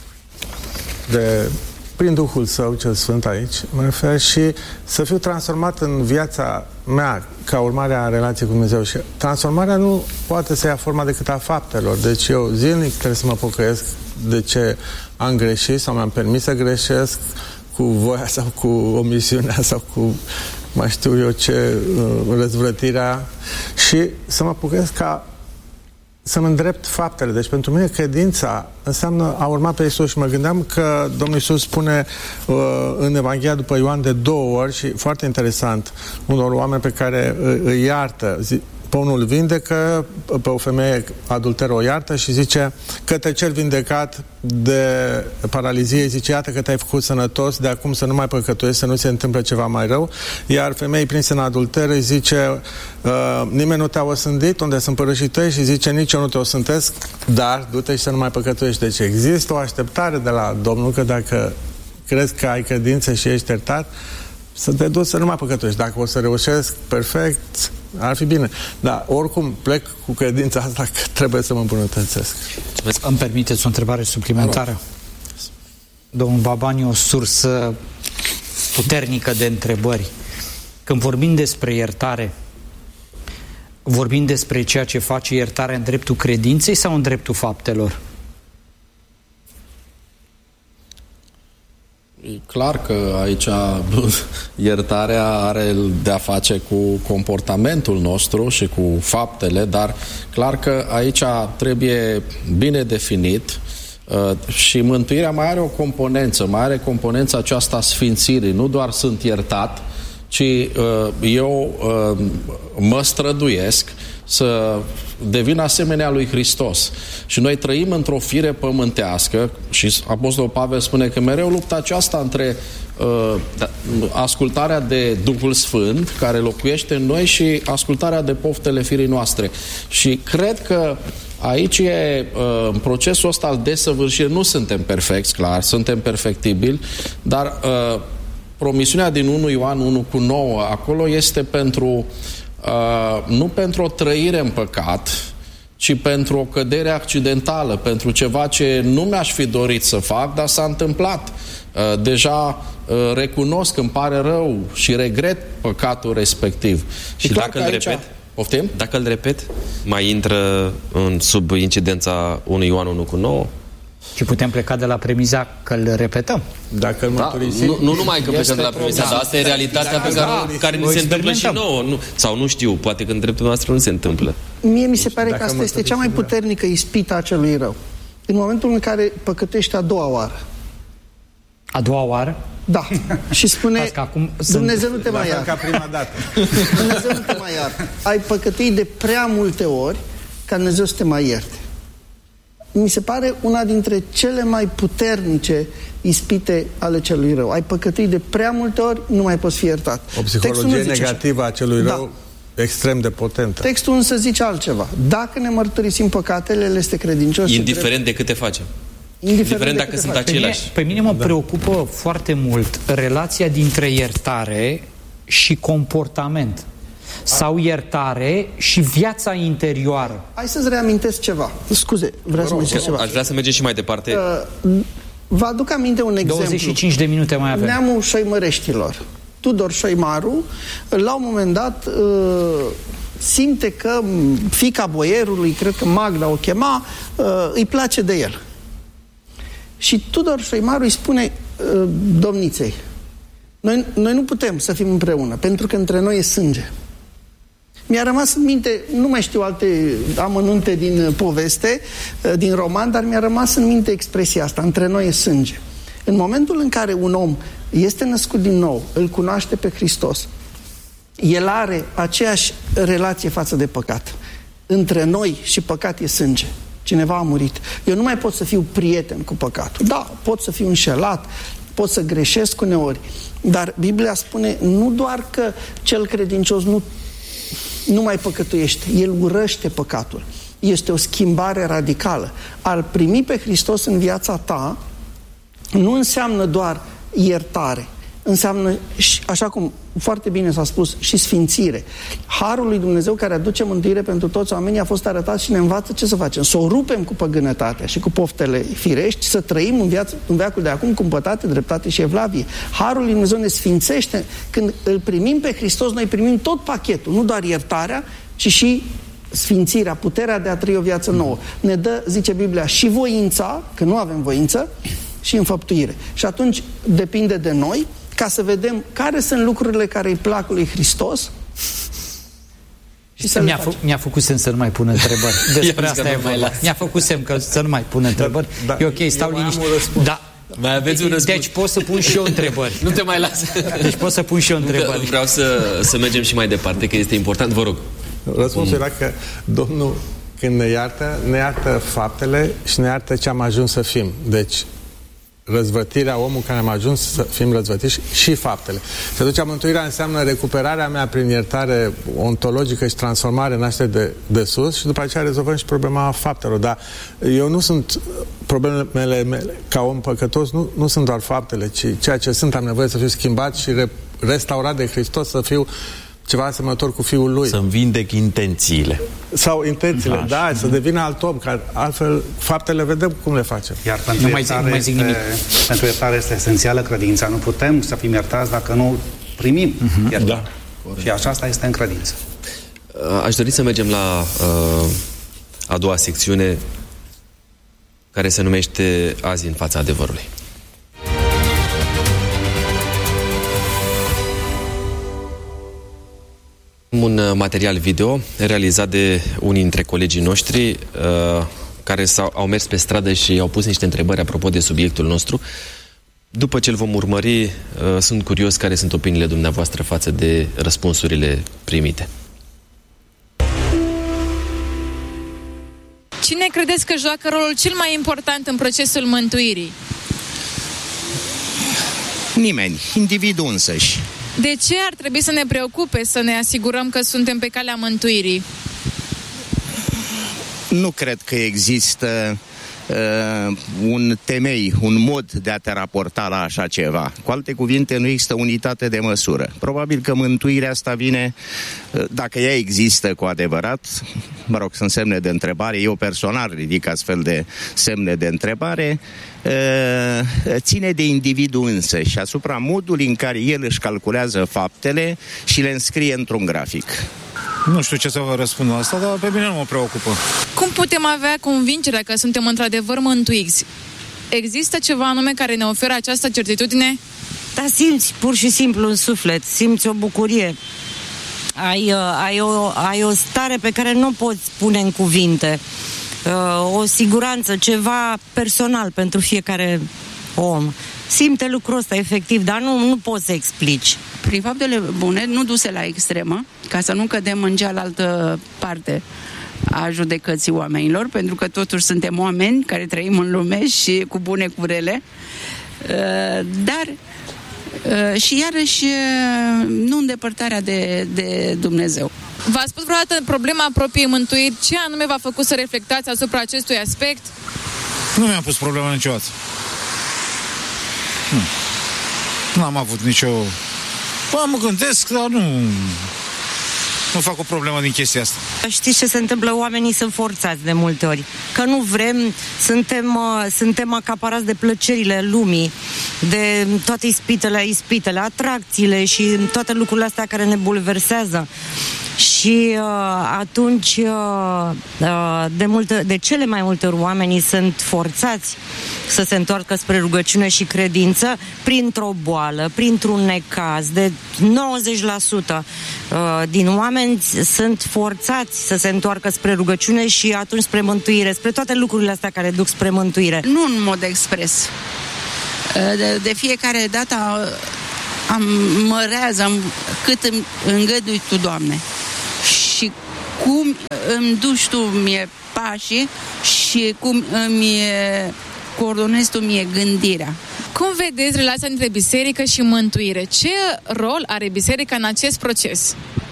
S5: de, prin Duhul Său cel Sfânt aici, mă refer, și să fiu transformat în viața mea ca urmare a relației cu Dumnezeu. Și transformarea nu poate să ia forma decât a faptelor. Deci eu zilnic trebuie să mă pocăiesc de ce am greșit sau mi-am permis să greșesc cu voia sau cu omisiunea sau cu mai știu eu ce, răzvrătirea, și să mă pocăiesc ca să-mi îndrept faptele. Deci pentru mine credința înseamnă a urma pe Iisus. Și mă gândeam că Domnul Iisus spune uh, în Evanghelia după Ioan de două ori, și foarte interesant, unor oameni pe care îi, îi iartă, zi, pe unul vindecă, pe o femeie adulteră o iartă și zice către cel vindecat de paralizie, zice, iată că te-ai făcut sănătos, de acum să nu mai păcătuiești, să nu se întâmple ceva mai rău. Iar femeii prinse în adulter îi zice, uh, nimeni nu te-a osândit, unde sunt părâșii tăi, și zice, nici eu nu te osântesc, dar du-te și să nu mai păcătuiești. Deci există o așteptare de la Domnul că dacă crezi că ai credință și ești iertat, să te duci să nu mai păcătuiești. Dacă o să reușesc, perfect, ar fi bine. Dar oricum plec cu credința asta că trebuie să mă îmbunătățesc.
S2: Îmi permiteți o întrebare suplimentară? Domnul Baban e o sursă puternică de întrebări. Când vorbim despre iertare, vorbim despre ceea ce face iertarea în dreptul credinței sau în dreptul faptelor?
S7: E clar că aici iertarea are de-a face cu comportamentul nostru și cu faptele, dar clar că aici trebuie bine definit uh, și mântuirea mai are o componență, mai are componența aceasta a sfințirii. Nu doar sunt iertat, ci uh, eu uh, mă străduiesc să devin asemenea lui Hristos. Și noi trăim într-o fire pământească și Apostolul Pavel spune că mereu lupta aceasta între uh, ascultarea de Duhul Sfânt, care locuiește în noi, și ascultarea de poftele firii noastre. Și cred că aici e uh, în procesul ăsta al desăvârșirii. Nu suntem perfecți, clar, suntem perfectibili, dar uh, promisiunea din unu Ioan unu cu nouă acolo este pentru Uh, nu pentru o trăire în păcat, ci pentru o cădere accidentală, pentru ceva ce nu mi-aș fi dorit să fac, dar s-a întâmplat. Uh, deja uh, recunosc, îmi pare rău și regret păcatul respectiv.
S4: Și, și dacă îl aici... repet? Poftim? Dacă îl repet, mai intră în sub incidența unu Ioan unu cu nouă?
S2: Și putem pleca de la premiza că îl repetăm.
S5: Dacă îl
S4: da, nu, nu numai că plecăm de la premiza, dar asta e realitatea pe care, da, care ni se întâmplă și nouă. Nu, sau nu știu, poate că în dreptul noastră nu se întâmplă.
S3: Mie mi se pare că asta este cea mai puternică ispită a celui rău. În momentul în care păcătești a doua oară.
S2: A doua oară?
S3: Da. Și spune,
S2: acum
S3: Dumnezeu nu te mai iartă.
S5: Ca prima dată.
S3: Dumnezeu nu te mai iartă. Ai păcătuit de prea multe ori ca Dumnezeu să te mai ierte. Mi se pare una dintre cele mai puternice ispite ale celui rău. Ai păcătuit de prea multe ori, nu mai poți fi iertat.
S5: O psihologie negativă a celui rău, da, extrem de potentă.
S3: Textul însă zice altceva. Dacă ne mărturisim păcatele, El este credincios.
S4: Indiferent de câte facem.
S3: Indiferent,
S4: Indiferent dacă sunt
S3: facem.
S4: aceleași.
S2: Pe mine mă da. preocupă foarte mult relația dintre iertare și comportament. Sau iertare și viața interioară.
S3: Hai să-ți reamintesc ceva. Scuze, vreau să mă zic ceva.
S4: Aș vrea să mergem și mai departe. Uh,
S3: vă aduc aminte un exemplu.
S2: douăzeci și cinci de minute mai avem.
S3: Neamul Șoimăreștilor. Tudor Șoimaru, la un moment dat, uh, simte că fiica boierului, cred că Magda o chema, îi place de el. Și Tudor Șoimaru îi spune domniței, noi, noi nu putem să fim împreună, pentru că între noi e sânge. Mi-a rămas în minte, nu mai știu alte amănunte din poveste, din roman, dar mi-a rămas în minte expresia asta, între noi e sânge. În momentul în care un om este născut din nou, îl cunoaște pe Hristos, el are aceeași relație față de păcat. Între noi și păcat e sânge. Cineva a murit. Eu nu mai pot să fiu prieten cu păcatul. Da, pot să fiu înșelat, pot să greșesc uneori, dar Biblia spune nu doar că cel credincios nu, nu mai păcătuiește, el urăște păcatul. Este o schimbare radicală. Al primi pe Hristos în viața ta nu înseamnă doar iertare, înseamnă, așa cum foarte bine s-a spus, și sfințire. Harul lui Dumnezeu care aduce mântuire pentru toți oamenii a fost arătat și ne învață ce să facem. Să o rupem cu păgânătatea și cu poftele firești, să trăim în, viață, în veacul de acum cu împătate, dreptate și evlavie. Harul lui Dumnezeu ne sfințește. Când îl primim pe Hristos, noi primim tot pachetul, nu doar iertarea, ci și sfințirea, puterea de a trăi o viață nouă. Ne dă, zice Biblia, și voința, că nu avem voință, și înfăptuire. Și atunci depinde de noi ca să vedem care sunt lucrurile care îi plac lui Hristos și să
S2: mi-a, fă, mi-a făcut semn să nu mai pun întrebări. Despre asta e mai las. Mi-a făcut semn că să nu mai pun întrebări. Da, da, e ok, stau liniștit. Da.
S4: Mai aveți un răspuns.
S2: Deci pot să pun și eu întrebări.
S4: Nu te mai las.
S2: Deci pot să pun și eu întrebări.
S4: Vreau să, să mergem și mai departe, că este important. Vă rog.
S5: Răspunsul era că Domnul, când ne iartă, ne iartă faptele și ne iartă ce am ajuns să fim. Deci răzvătirea, omul care am ajuns să fim răzvătiți și faptele. Și atunci mântuirea înseamnă recuperarea mea prin iertare ontologică și transformare naștere de, de sus și după aceea rezolvăm și problema faptelor. Dar eu nu sunt, problemele mele ca om păcătos nu, nu sunt doar faptele, ci ceea ce sunt, am nevoie să fiu schimbat și re, restaurat de Hristos, să fiu ceva asemănător cu Fiul Lui.
S6: Să-mi vindec intențiile.
S5: Sau intențiile, Așa. da, să devină alt om, că altfel faptele vedem cum le facem.
S8: Iar pentru nu mai zic, nu mai zic nimic. Pentru iertare este esențială credința. Nu putem să fim iertați dacă nu primim uh-huh. iertare. Da. Și așa asta este în credință.
S4: Aș dori să mergem la uh, a doua secțiune care se numește Azi în fața adevărului. Un material video realizat de unii dintre colegii noștri uh, care s-au, au mers pe stradă și au pus niște întrebări apropo de subiectul nostru. După ce îl vom urmări, uh, sunt curios care sunt opiniile dumneavoastră față de răspunsurile primite.
S9: Cine credeți că joacă rolul cel mai important în procesul mântuirii?
S10: Nimeni, individul însăși.
S9: De ce ar trebui să ne preocupe să ne asigurăm că suntem pe calea mântuirii?
S10: Nu cred că există uh, un temei, un mod de a te raporta la așa ceva. Cu alte cuvinte, nu există unitate de măsură. Probabil că mântuirea asta vine, uh, dacă ea există cu adevărat, mă rog, sunt semne de întrebare, eu personal ridic astfel de semne de întrebare, uh, ține de individul însă și asupra modului în care el își calculează faptele și le înscrie într-un grafic.
S11: Nu știu ce să vă răspund la asta, dar pe mine nu mă preocupă.
S9: Cum putem avea convingerea că suntem într-adevăr mântuiți? Există ceva anume care ne oferă această certitudine?
S12: Da, simți pur și simplu în suflet, simți o bucurie. Ai, ai, o, ai o stare pe care nu o poți pune în cuvinte. O siguranță, ceva personal pentru fiecare om. Simte lucrul ăsta efectiv, dar nu, nu poți să explici.
S13: Prin faptele bune, nu duse la extremă, ca să nu cădem în cealaltă parte a judecății oamenilor, pentru că totuși suntem oameni care trăim în lume și cu bune, cu rele, dar și iarăși nu îndepărtarea de, de Dumnezeu.
S9: V-a spus vreodată problema propriei mântuiri? Ce anume v-a făcut să reflectați asupra acestui aspect?
S11: Nu mi-am pus problema niciodată. Nu. Nu am avut nicio... Bă, mă gândesc, dar nu... Nu fac o problemă din chestia asta.
S12: Știți ce se întâmplă? Oamenii sunt forțați de multe ori. Că nu vrem, suntem, uh, suntem acaparați de plăcerile lumii, de toate ispitele, ispitele, atracțiile și toate lucrurile astea care ne bulversează. și uh, atunci uh, uh, de, multe, de cele mai multe ori oamenii sunt forțați să se întoarcă spre rugăciune și credință printr-o boală, printr-un necaz. De nouăzeci la sută uh, din oameni sunt forțați să se întoarcă spre rugăciune și atunci spre mântuire, spre toate lucrurile astea care duc spre mântuire.
S13: Nu în mod expres. De, de fiecare dată am mărează cât îmi îngădui Tu, Doamne, și cum îmi duci Tu mie pașii și cum îmi coordonezi Tu mie gândirea.
S9: Cum vedeți relația între biserică și mântuire? Ce rol are biserica în acest proces?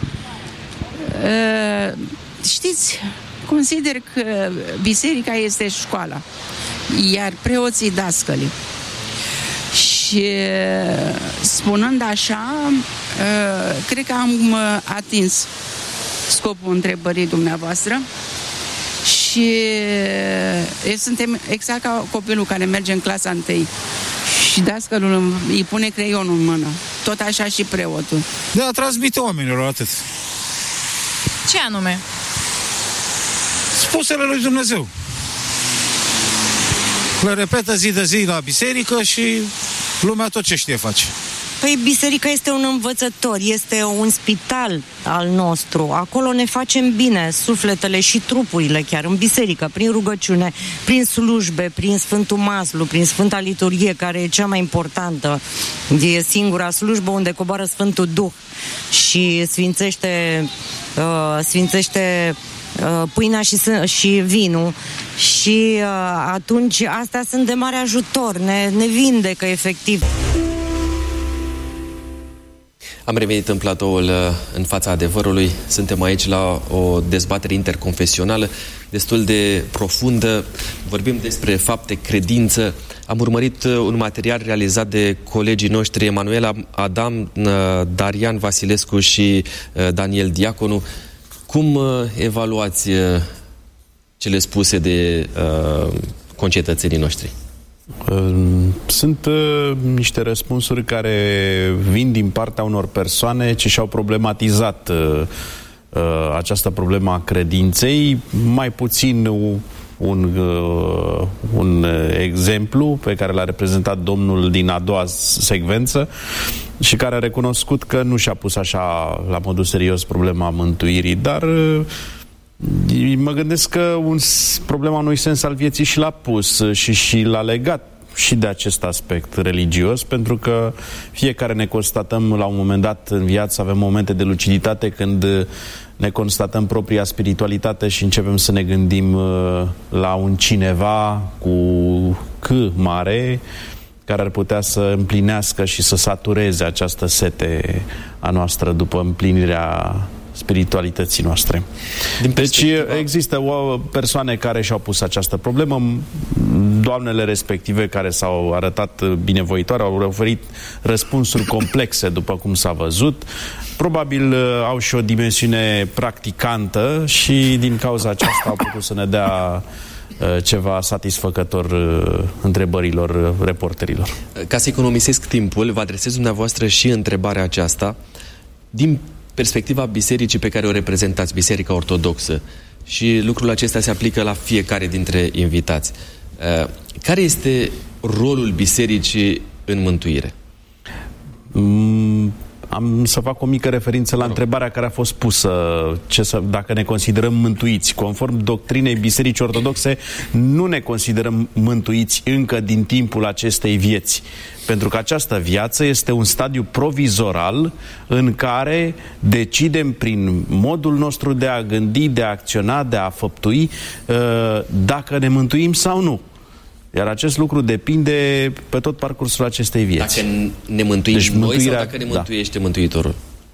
S13: Uh, știți, consider că biserica este școala, iar preoții dascălii. Și spunând așa, cred că am atins scopul întrebării dumneavoastră și suntem exact ca copilul care merge în clasa întâi și dascălul îi pune creionul în mână. Tot așa și preotul.
S11: Da, transmite oamenilor atât.
S9: Ce anume?
S11: Spusele lui Dumnezeu. Le repetă zi de zi la biserică și lumea tot ce știe face.
S12: Păi biserica este un învățător, este un spital al nostru. Acolo ne facem bine, sufletele și trupurile chiar, în biserică, prin rugăciune, prin slujbe, prin Sfântul Maslu, prin Sfânta Liturghie, care e cea mai importantă. E singura slujbă unde coboară Sfântul Duh și sfințește, uh, sfințește uh, pâinea și, și vinul. Și uh, atunci astea sunt de mare ajutor, ne, ne vindecă efectiv.
S4: Am revenit în platoul în fața adevărului. Suntem aici la o dezbatere interconfesională destul de profundă. Vorbim despre fapte, credință. Am urmărit un material realizat de colegii noștri Emanuela Adam, Darian Vasilescu și Daniel Diaconu. Cum evaluați cele spuse de uh, concetățenii noștri?
S6: Sunt uh, niște răspunsuri care vin din partea unor persoane ce și-au problematizat uh, uh, această problemă a credinței, mai puțin un, uh, un exemplu pe care l-a reprezentat domnul din a doua secvență și care a recunoscut că nu și-a pus așa la modul serios problema mântuirii, dar uh, mă gândesc că un, problema unui sens al vieții și l-a pus și, și l-a legat și de acest aspect religios, pentru că fiecare ne constatăm la un moment dat în viață, avem momente de luciditate când ne constatăm propria spiritualitate și începem să ne gândim la un cineva cu C mare care ar putea să împlinească și să satureze această sete a noastră după împlinirea spiritualității noastre. Din deci există o persoane care și-au pus această problemă, doamnele respective care s-au arătat binevoitoare, au oferit răspunsuri complexe după cum s-a văzut, probabil au și o dimensiune practicantă și din cauza aceasta au putut să ne dea ceva satisfăcător întrebărilor reporterilor.
S4: Ca să economisesc timpul, vă adresez dumneavoastră și întrebarea aceasta din perspectiva bisericii pe care o reprezentați, Biserica Ortodoxă, și lucrul acesta se aplică la fiecare dintre invitați. Care este rolul bisericii în mântuire?
S6: Mm, am să fac o mică referință la întrebarea care a fost pusă, ce să, dacă ne considerăm mântuiți. Conform doctrinei Bisericii Ortodoxe, nu ne considerăm mântuiți încă din timpul acestei vieți. Pentru că această viață este un stadiu provizoral în care decidem prin modul nostru de a gândi, de a acționa, de a făptui, dacă ne mântuim sau nu. Iar acest lucru depinde pe tot parcursul acestei vieți.
S4: Dacă ne mântuim deci, noi sau dacă ne mântuiește da. Mântuitorul?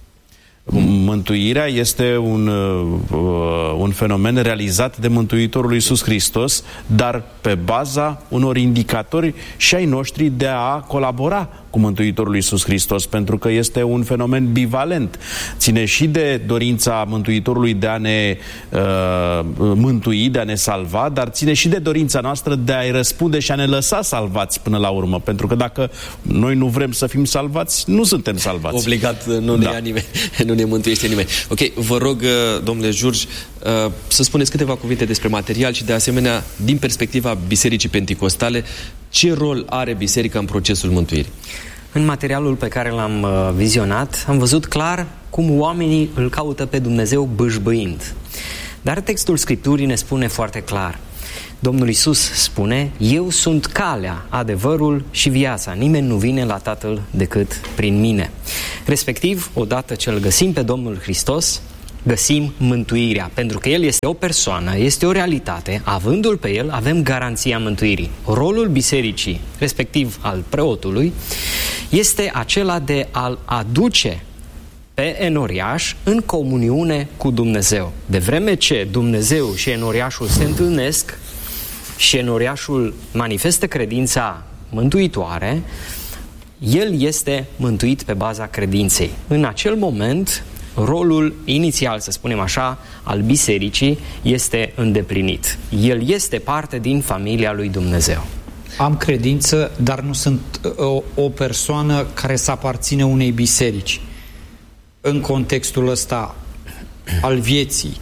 S6: Mântuirea este un, uh, un fenomen realizat de Mântuitorul Iisus Hristos, dar pe baza unor indicatori și ai noștri de a colabora cu Mântuitorul Iisus Hristos, pentru că este un fenomen bivalent. Ține și de dorința Mântuitorului de a ne uh, mântui, de a ne salva, dar ține și de dorința noastră de a-i răspunde și a ne lăsa salvați până la urmă, pentru că dacă noi nu vrem să fim salvați, nu suntem salvați.
S4: Obligat nu ne
S6: da.
S4: ia nimeni, nu ne mântuie este nimeni. Ok, vă rog, domnule Jurj, să spuneți câteva cuvinte despre material și, de asemenea, din perspectiva Bisericii Penticostale, ce rol are Biserica în procesul mântuirii?
S1: În materialul pe care l-am vizionat, am văzut clar cum oamenii îl caută pe Dumnezeu bâșbâind. Dar textul Scripturii ne spune foarte clar. Domnul Iisus spune: eu sunt calea, adevărul și viața. Nimeni nu vine la Tatăl decât prin mine. Respectiv, odată ce îl găsim pe Domnul Hristos, găsim mântuirea, pentru că El este o persoană, este o realitate. Avându-L pe El, avem garanția mântuirii. Rolul bisericii, respectiv al preotului, este acela de a-l aduce pe enoriaș în comuniune cu Dumnezeu. De vreme ce Dumnezeu și enoriașul se întâlnesc și enoriașul manifestă credința mântuitoare, el este mântuit pe baza credinței. În acel moment, rolul inițial, să spunem așa, al bisericii este îndeplinit. El este parte din familia lui Dumnezeu.
S2: Am credință, dar nu sunt o, o persoană care să aparține unei biserici. În contextul ăsta al vieții,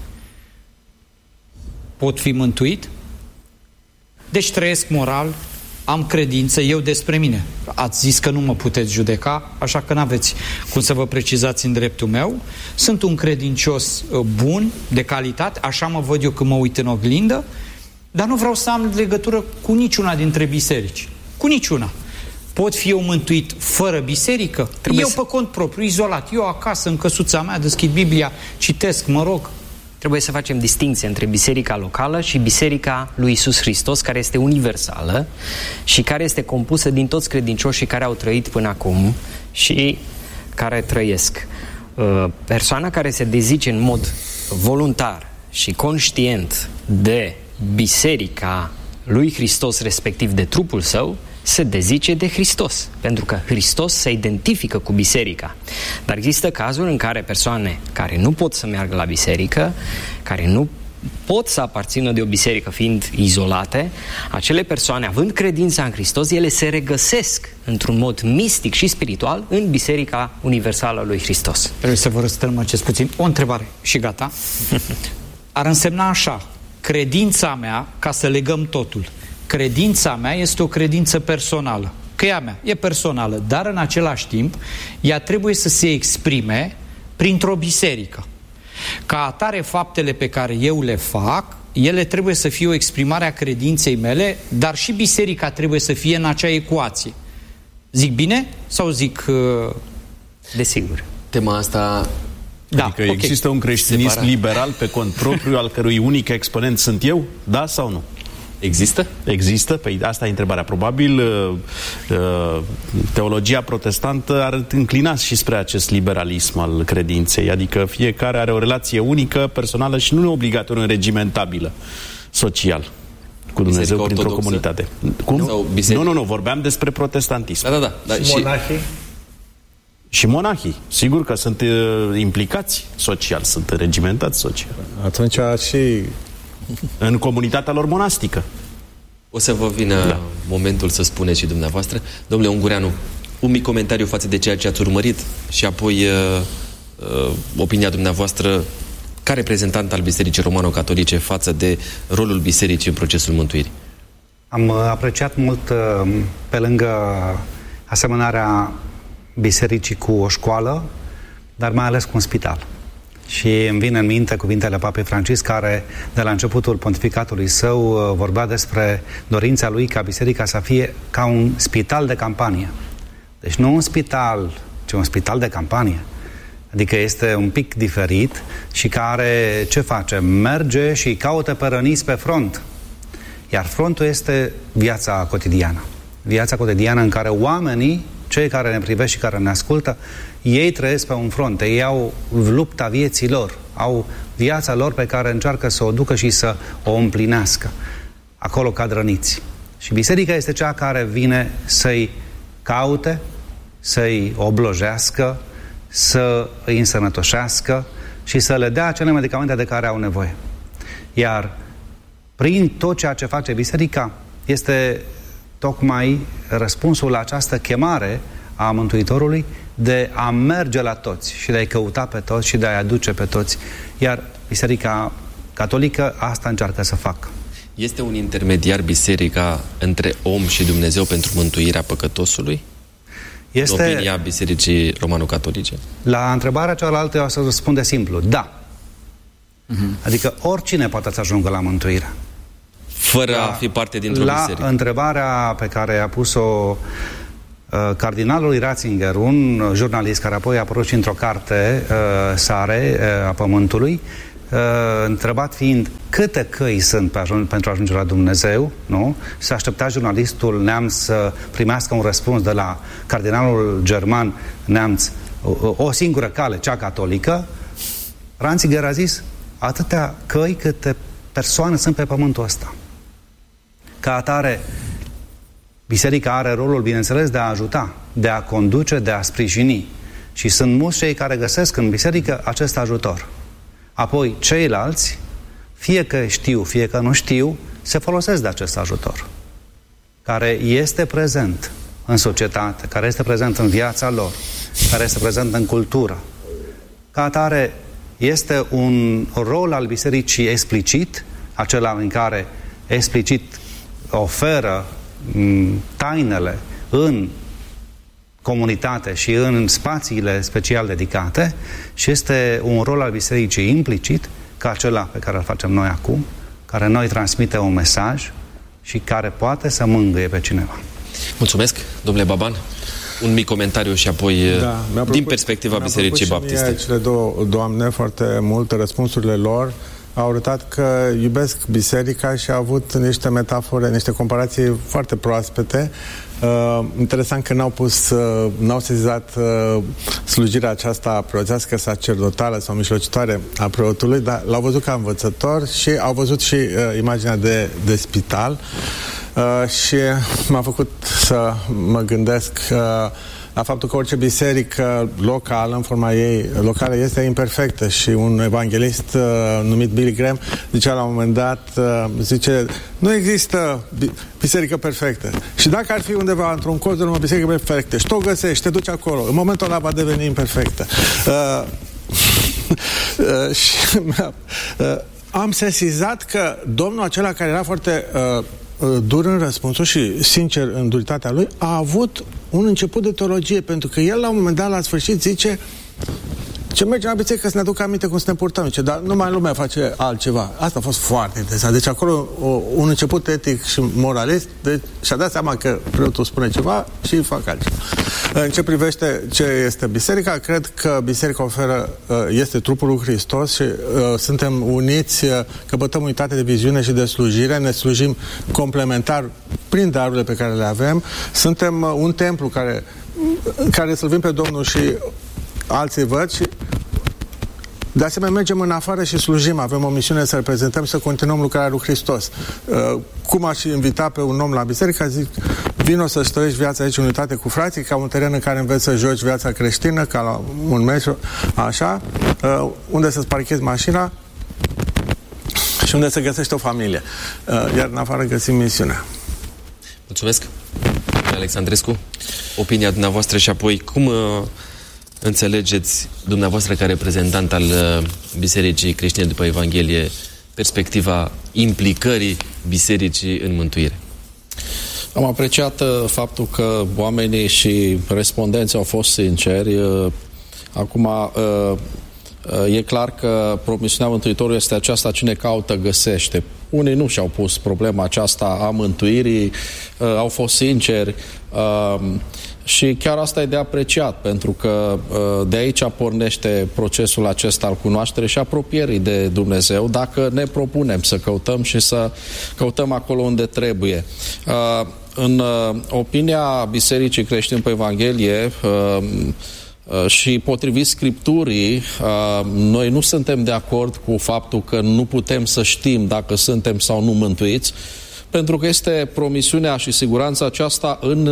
S2: pot fi mântuit? Deci trăiesc moral, am credință, eu despre mine. Ați zis că nu mă puteți judeca, așa că n-aveți cum să vă precizați în dreptul meu. Sunt un credincios bun, de calitate, așa mă văd eu când mă uit în oglindă, dar nu vreau să am legătură cu niciuna dintre biserici. Cu niciuna. Pot fi eu mântuit fără biserică? Trebuie eu să... pe cont propriu, izolat. Eu acasă, în căsuța mea, deschid Biblia, citesc, mă rog.
S1: Trebuie să facem distinție între biserica locală și biserica lui Iisus Hristos, care este universală și care este compusă din toți credincioșii care au trăit până acum și care trăiesc. Persoana care se dezice în mod voluntar și conștient de biserica lui Hristos, respectiv de trupul său, se dezice de Hristos, pentru că Hristos se identifică cu biserica. Dar există cazuri în care persoane care nu pot să meargă la biserică, care nu pot să aparțină de o biserică fiind izolate, acele persoane, având credința în Hristos, ele se regăsesc într-un mod mistic și spiritual în biserica universală lui Hristos.
S2: Trebuie să vă răstălmăcesc puțin. O întrebare și gata. Ar însemna așa: credința mea, ca să legăm totul, credința mea este o credință personală. Că ea mea e personală, dar în același timp ea trebuie să se exprime printr-o biserică. Ca atare, faptele pe care eu le fac, ele trebuie să fie o exprimare a credinței mele, dar și biserica trebuie să fie în acea ecuație. Zic bine sau zic... Uh...
S1: Desigur.
S4: Tema asta...
S6: Da, adică okay. Există un creștinism Separat. liberal pe cont propriu, al cărui unic exponent sunt eu? Da sau nu?
S4: Există?
S6: Există. Păi asta e întrebarea. Probabil uh, uh, teologia protestantă ar înclina și spre acest liberalism al credinței. Adică fiecare are o relație unică, personală și nu obligatoriu regimentabilă social cu Dumnezeu printr-o comunitate. Cum? Nu, nu, nu. Vorbeam despre protestantism.
S4: Da, da, da. da.
S5: Și monahii?
S6: Și monahii. Sigur că sunt uh, implicați social, sunt regimentați social.
S5: Atunci și...
S6: în comunitatea lor monastică.
S4: O să vă vină da. momentul să spuneți și dumneavoastră. Domnule Ungureanu, un mic comentariu față de ceea ce ați urmărit și apoi uh, uh, opinia dumneavoastră ca reprezentant al Bisericii Romano-Catolice față de rolul Bisericii în procesul mântuirii.
S8: Am apreciat mult, uh, pe lângă asemănarea Bisericii cu o școală, dar mai ales cu un spital. Și îmi vine în minte cuvintele Papei Francisc, care de la începutul pontificatului său vorbea despre dorința lui ca biserica să fie ca un spital de campanie. Deci nu un spital, ci un spital de campanie. Adică este un pic diferit și care, ce face? Merge și caută pe răniți pe front. Iar frontul este viața cotidiană. Viața cotidiană în care oamenii, cei care ne privesc și care ne ascultă, ei trăiesc pe un front, ei au lupta vieții lor, au viața lor pe care încearcă să o ducă și să o împlinească. Acolo cad răniți. Și biserica este cea care vine să-i caute, să-i oblojească, să îi însănătoșească și să le dea acele medicamente de care au nevoie. Iar prin tot ceea ce face biserica este tocmai răspunsul la această chemare a Mântuitorului de a merge la toți și de a-i căuta pe toți și de a-i aduce pe toți. Iar Biserica Catolică asta încearcă să facă.
S4: Este un intermediar biserica între om și Dumnezeu pentru mântuirea păcătosului?
S8: Este...
S4: În opinia Bisericii Romano-Catolice?
S8: La întrebarea cealaltă eu o să răspunde simplu. Da. Uh-huh. Adică oricine poate să ajungă la mântuire.
S4: Fără
S8: la,
S4: a fi parte dintr-o
S8: la
S4: biserică.
S8: La întrebarea pe care a pus-o uh, cardinalul Ratzinger, un jurnalist care apoi a apărut și într-o carte, uh, Sare, uh, a Pământului, Uh, întrebat fiind câte căi sunt pe ajun- pentru a ajunge la Dumnezeu, nu? S-a așteptat jurnalistul Neamț să primească un răspuns de la cardinalul german Neamț, o, o singură cale, cea catolică. Ratzinger a zis atâtea căi câte persoane sunt pe pământul ăsta. Ca atare, biserica are rolul, bineînțeles, de a ajuta, de a conduce, de a sprijini. Și sunt mulți cei care găsesc în biserică acest ajutor. Apoi, ceilalți, fie că știu, fie că nu știu, se folosesc de acest ajutor, care este prezent în societate, care este prezent în viața lor, care este prezent în cultură. Ca atare, este un rol al bisericii explicit, acela în care explicit oferă m, tainele în comunitate și în spațiile special dedicate, și este un rol al bisericii implicit, ca acela pe care îl facem noi acum, care noi transmite un mesaj și care poate să mângâie pe cineva.
S4: Mulțumesc, domnule Baban. Un mic comentariu și apoi
S5: da, propus,
S4: din perspectiva Bisericii Baptiste.
S5: Cele două doamne foarte mult, răspunsurile lor au arătat că iubesc biserica și au avut niște metafore, niște comparații foarte proaspete. Uh, interesant că n-au pus, uh, n-au sezizat uh, slujirea aceasta preoțească, sacerdotală sau mijlocitoare a preotului, dar l-au văzut ca învățător și au văzut și uh, imaginea de, de spital. Uh, și m-a făcut să mă gândesc uh, la faptul că orice biserică locală, în forma ei locală, este imperfectă și un evanghelist uh, numit Billy Graham zicea la un moment dat, uh, zice, nu există biserică perfectă. Și dacă ar fi undeva într-un colț de o biserică perfectă și tu o găsești, te duci acolo, în momentul ăla va deveni imperfectă. Uh, uh, și uh, am sesizat că domnul acela care era foarte uh, dur în răspunsul și sincer în duritatea lui, a avut un început de teologie, pentru că el la un moment dat la sfârșit zice ce merge la biserică să ne aducă aminte cum să ne purtăm, zice, dar numai lumea face altceva. Asta a fost foarte interesant. Deci acolo o, un început etic și moralist, deci și-a dat seama că preotul spune ceva și fac altceva. În ce privește ce este biserica, cred că biserica oferă, este trupul lui Hristos și uh, suntem uniți, uh, căpătăm unitate de viziune și de slujire, ne slujim complementar prin darurile pe care le avem. Suntem uh, un templu care, care slăvim pe Domnul și alții văd și de asemenea mergem în afară și slujim, avem o misiune să reprezentăm și să continuăm lucrarea lui Hristos. Uh, cum aș invita pe un om la biserică, zic, vino să-ți trăiești viața aici în unitate cu frații, ca un teren în care înveți să joci viața creștină, ca la un meci, așa, uh, unde să-ți parchezi mașina și unde să găsești o familie. Uh, iar în afară găsim misiunea.
S4: Mulțumesc. Alexandrescu, opinia dumneavoastră și apoi cum uh, înțelegeți dumneavoastră ca reprezentant al uh, Bisericii Creștine după Evanghelie perspectiva implicării Bisericii în mântuire?
S7: Am apreciat uh, faptul că oamenii și respondenții au fost sinceri. Uh, acum uh, uh, e clar că promisiunea Mântuitorului este aceasta: cine caută, găsește. Unii nu și-au pus problema aceasta a mântuirii, uh, au fost sinceri, uh, și chiar asta e de apreciat, pentru că uh, de aici pornește procesul acesta al cunoașterii și apropierii de Dumnezeu, dacă ne propunem să căutăm și să căutăm acolo unde trebuie. Uh, în uh, opinia Bisericii Creștine pe Evanghelie uh, și potrivit Scripturii, noi nu suntem de acord cu faptul că nu putem să știm dacă suntem sau nu mântuiți, pentru că este promisiunea și siguranța aceasta în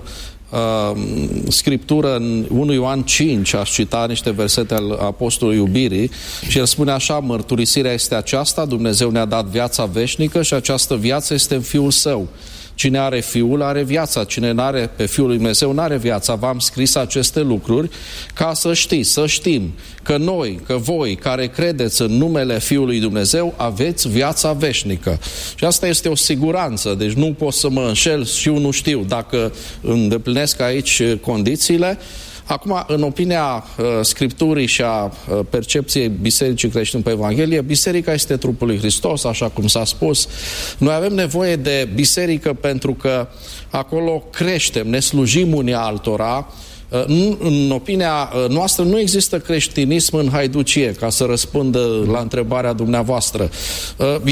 S7: Scriptură, în unu Ioan cinci, aș cita niște versete al Apostolului Iubirii, și el spune așa: mărturisirea este aceasta, Dumnezeu ne-a dat viața veșnică și această viață este în Fiul Său. Cine are Fiul are viața, cine n-are pe Fiul lui Dumnezeu n-are viața. V-am scris aceste lucruri ca să știți, să știm că noi, că voi care credeți în numele Fiului Dumnezeu aveți viața veșnică. Și asta este o siguranță, deci nu pot să mă înșel și eu nu știu dacă îndeplinesc aici condițiile. Acum, în opinia uh, Scripturii și a uh, percepției Bisericii Creștine pe Evanghelie, Biserica este trupul lui Hristos, așa cum s-a spus. Noi avem nevoie de biserică pentru că acolo creștem, ne slujim unii altora. Uh, în opinia uh, noastră nu există creștinism în haiducie, ca să răspundă la întrebarea dumneavoastră. Uh,